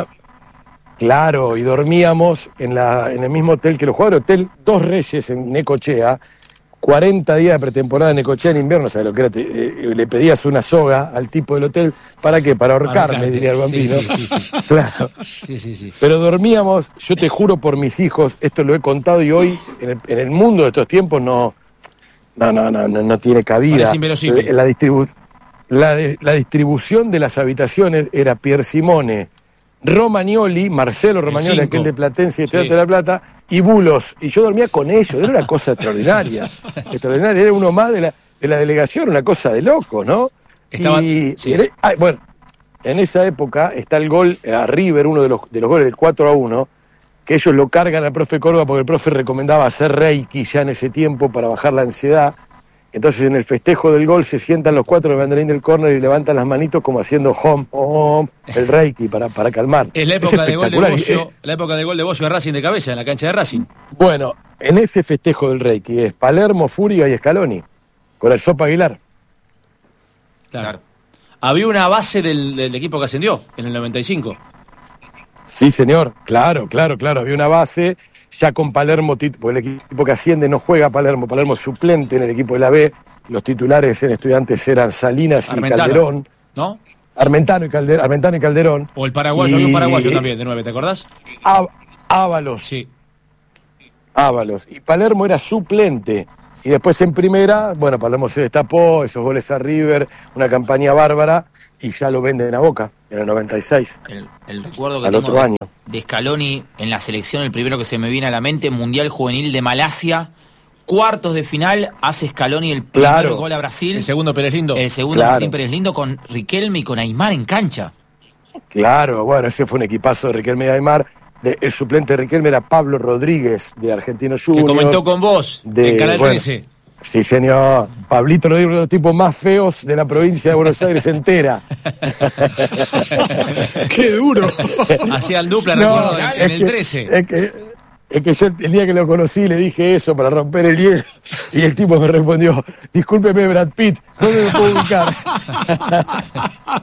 Speaker 4: Y dormíamos en el mismo hotel que los jugadores, Hotel Dos Reyes en Necochea, 40 días de pretemporada en Necochea en invierno, ¿sabes lo que era? Le pedías una soga al tipo del hotel, ¿para qué? Para ahorcarme, diría el bambino.
Speaker 1: Sí.
Speaker 4: Claro.
Speaker 1: Sí.
Speaker 4: Pero dormíamos, yo te juro por mis hijos, esto lo he contado y hoy en el mundo de estos tiempos no tiene cabida.
Speaker 1: Parece inverosímil.
Speaker 4: La distribución de las habitaciones era Pier Simone, Romagnoli, Marcelo Romagnoli, aquel de Platense y Estudiantes de La Plata, y Bulos, y yo dormía con ellos, era una cosa extraordinaria, era uno más de la delegación, una cosa de loco, ¿no? Bueno, en esa época está el gol a River, uno de los goles del 4-1, que ellos lo cargan al profe Córdoba porque el profe recomendaba hacer reiki ya en ese tiempo para bajar la ansiedad. Entonces en el festejo del gol se sientan los cuatro de banderín del córner y levantan las manitos como haciendo home, el reiki para calmar.
Speaker 1: Es la época de gol de Bocio, la época del gol de Bocio de Racing de cabeza en la cancha de Racing.
Speaker 4: Bueno, en ese festejo del reiki es Palermo, Fúriga y Scaloni, con el Sopa Aguilar.
Speaker 1: Claro. Había una base del equipo que ascendió en el 95.
Speaker 4: Sí, señor, claro, había una base. Ya con Palermo, porque el equipo que asciende no juega Palermo es suplente en el equipo de la B, los titulares en Estudiantes eran Salinas y Calderón.
Speaker 1: ¿No?
Speaker 4: Armentano y Calderón.
Speaker 1: O el paraguayo, había un paraguayo también de 9, ¿te acordás?
Speaker 4: Ábalos.
Speaker 1: Sí.
Speaker 4: Ábalos. Y Palermo era suplente. Y después en primera, bueno, Palermo se destapó, esos goles a River, una campaña bárbara, y ya lo venden a Boca, en el 96.
Speaker 5: El recuerdo que
Speaker 4: al
Speaker 5: tengo
Speaker 4: otro año.
Speaker 5: De Scaloni en la selección, el primero que se me viene a la mente, Mundial Juvenil de Malasia, cuartos de final, hace Scaloni el primer gol a Brasil.
Speaker 1: El segundo Pérez Lindo.
Speaker 5: El segundo Martín Pérez Lindo con Riquelme y con Aymar en cancha.
Speaker 4: Claro, bueno, ese fue un equipazo de Riquelme y Aymar. El suplente de Riquelme era Pablo Rodríguez, de Argentino Juniors.
Speaker 1: Que comentó con vos, en Canal 13.
Speaker 4: Sí, señor. Pablito Rodríguez, uno de los tipos más feos de la provincia de Buenos Aires entera.
Speaker 3: ¡Qué duro!
Speaker 1: Hacían dupla, recuerdo, en el 13.
Speaker 4: Es que yo el día que lo conocí le dije eso para romper el hielo y el tipo me respondió: discúlpeme, Brad Pitt, no me puedo ubicar.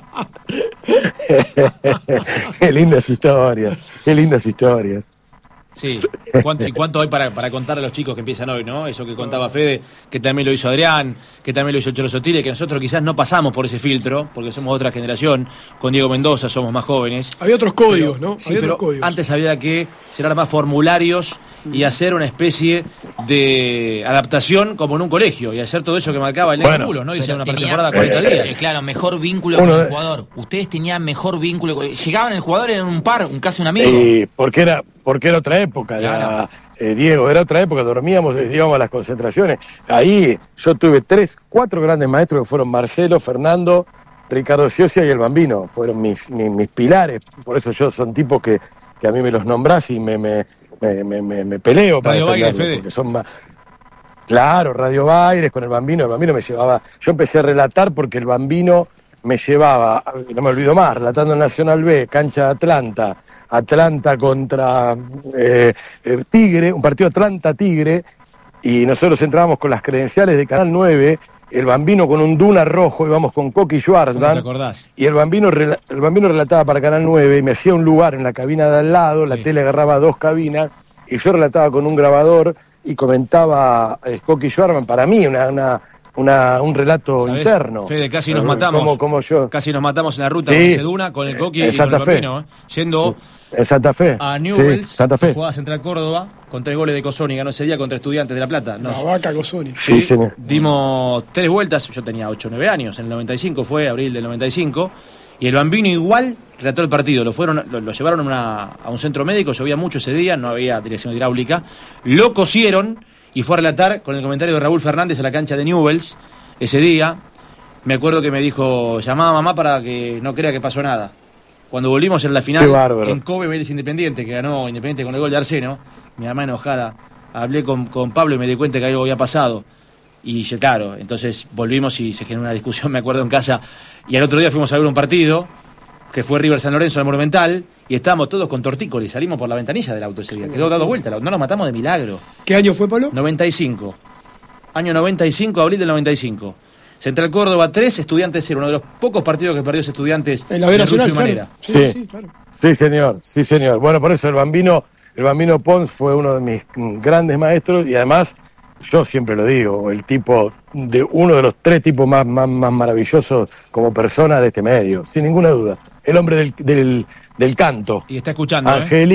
Speaker 4: Qué lindas historias.
Speaker 1: Sí. ¿Y cuánto hay para contar a los chicos que empiezan hoy, no? Eso que contaba Fede, que también lo hizo Adrián, que también lo hizo Cholo Sotile, que nosotros quizás no pasamos por ese filtro, porque somos otra generación. Con Diego Mendoza somos más jóvenes.
Speaker 3: Había otros códigos, ¿no?
Speaker 1: Sí, pero antes había que llenar más formularios y hacer una especie de adaptación como en un colegio y hacer todo eso que marcaba el vínculo, ¿no? Dice una pretemporada 40 días.
Speaker 5: Claro, mejor vínculo con el jugador. Ustedes tenían mejor vínculo. Llegaban el jugador, eran un par, casi un amigo.
Speaker 4: Sí, porque era otra época.
Speaker 5: Claro.
Speaker 4: Diego, era otra época, dormíamos, íbamos a las concentraciones. Ahí yo tuve 4 grandes maestros que fueron Marcelo, Fernando, Ricardo Ciocia y el Bambino. Fueron mis para por eso yo son tipos que a mí me los nombrás y me peleo para
Speaker 1: Radio Baires, Fede.
Speaker 4: porque son más. Claro, Radio Baires con el Bambino me llevaba. Yo empecé a relatar porque el Bambino me llevaba, no me olvido más, relatando el Nacional B, cancha de Atlanta contra Tigre, un partido Atlanta-Tigre, y nosotros entrábamos con las credenciales de Canal 9, el Bambino con un Duna rojo, íbamos con Coqui Schwarzman.
Speaker 1: ¿Te acordás?
Speaker 4: Y el Bambino relataba para Canal 9 y me hacía un lugar en la cabina de al lado, la tele agarraba 2 cabinas, y yo relataba con un grabador y comentaba Coqui Schwarzman, para mí un relato interno.
Speaker 1: Fede, casi nos matamos.
Speaker 4: Como yo.
Speaker 1: Casi nos matamos en la ruta con ese Duna, con el Coqui y con el Bambino, yendo
Speaker 4: en Santa Fe.
Speaker 1: a Newell's,
Speaker 4: Santa Fe.
Speaker 1: jugaba Central Córdoba, con 3 goles de Cosoni, ganó ese día contra Estudiantes de La Plata.
Speaker 3: La vaca Cosoni.
Speaker 4: Sí, señor.
Speaker 1: Dimos 3 vueltas, yo tenía 8 o 9 años, en el 95 fue, abril del 95, y el Bambino igual relató el partido, lo llevaron a un centro médico, llovía mucho ese día, no había dirección hidráulica, lo cosieron y fue a relatar con el comentario de Raúl Fernández a la cancha de Newell's ese día. Me acuerdo que me dijo, llamaba a mamá para que no crea que pasó nada. Cuando volvimos en la final, en Kobe Vélez Independiente, que ganó Independiente con el gol de Arseno, mi mamá enojada, hablé con Pablo y me di cuenta que algo había pasado. Y claro, entonces volvimos y se generó una discusión, me acuerdo, en casa. Y al otro día fuimos a ver un partido, que fue River San Lorenzo en el Monumental, y estábamos todos con tortícolis, salimos por la ventanilla del auto ese día. Quedó dado vuelta, no nos matamos de milagro.
Speaker 3: ¿Qué año fue, Pablo?
Speaker 1: 95. Año 95, abril del 95. Central Córdoba 3, Estudiantes 0. Uno de los pocos partidos que perdió ese Estudiantes
Speaker 3: en la B Nacional,
Speaker 1: manera.
Speaker 3: Sí, claro.
Speaker 4: Sí, señor. Bueno, por eso el Bambino Pons fue uno de mis grandes maestros y además, yo siempre lo digo, el tipo de uno de los 3 tipos más maravillosos como persona de este medio, sin ninguna duda. El hombre del canto.
Speaker 1: Y está escuchando,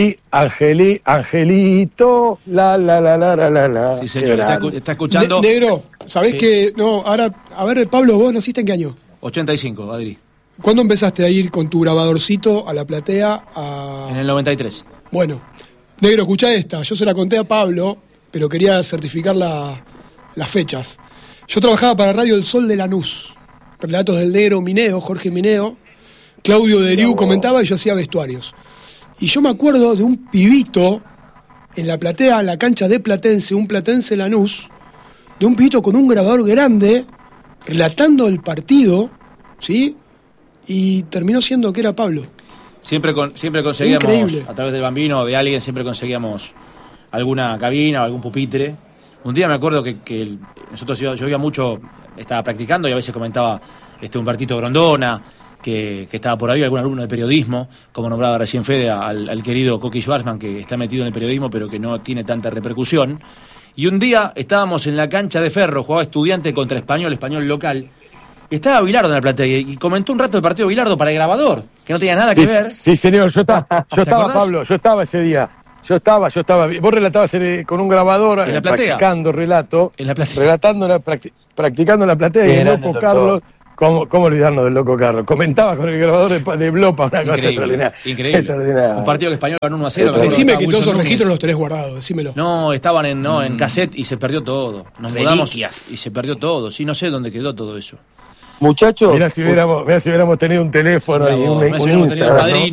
Speaker 4: Angelito, la.
Speaker 1: Sí, señor, está escuchando.
Speaker 3: Negro, ¿sabés que no? Ahora, a ver, Pablo, ¿vos naciste en qué año?
Speaker 1: 85, Adri.
Speaker 3: ¿Cuándo empezaste a ir con tu grabadorcito a la platea?
Speaker 1: En el 93.
Speaker 3: Bueno, Negro, escuchá esta. Yo se la conté a Pablo, pero quería certificar las fechas. Yo trabajaba para Radio El Sol de Lanús. Relatos del Negro Mineo, Jorge Mineo. Claudio Deriu comentaba y yo hacía vestuarios. Y yo me acuerdo de un pibito en la platea, en la cancha de Platense, un Platense Lanús, de un pibito con un grabador grande, relatando el partido, ¿sí? Y terminó siendo que era Pablo.
Speaker 1: Siempre conseguíamos, increíble, a través del Bambino o de alguien, siempre conseguíamos alguna cabina o algún pupitre. Un día me acuerdo que nosotros, yo iba mucho, estaba practicando y a veces comentaba un partito Grondona, que estaba por ahí, algún alumno de periodismo, como nombraba recién Fede, al querido Coqui Schwarzman, que está metido en el periodismo, pero que no tiene tanta repercusión. Y un día estábamos en la cancha de Ferro, jugaba Estudiante contra Español local, y estaba Bilardo en la platea, y comentó un rato el partido de Bilardo para el grabador, que no tenía nada que ver.
Speaker 4: Sí, señor, yo estaba, Pablo, yo estaba ese día. Yo estaba. Vos relatabas con un grabador,
Speaker 1: en la platea,
Speaker 4: practicando relato,
Speaker 1: en la platea,
Speaker 4: practicando en la platea, y el loco Carlos. ¿Cómo olvidarnos del loco Carlos? Comentaba con el grabador de Blopa, una cosa extraordinaria.
Speaker 1: Increíble. Un partido que Español ganó 1-0.
Speaker 3: Decime que todos esos registros los tenés guardados, decímelo.
Speaker 1: No, estaban en cassette y se perdió todo. Nos mudamos y se perdió todo. Sí, no sé dónde quedó todo eso.
Speaker 2: Muchachos.
Speaker 4: Mirá si hubiéramos tenido un teléfono y un Instagram, ¿no?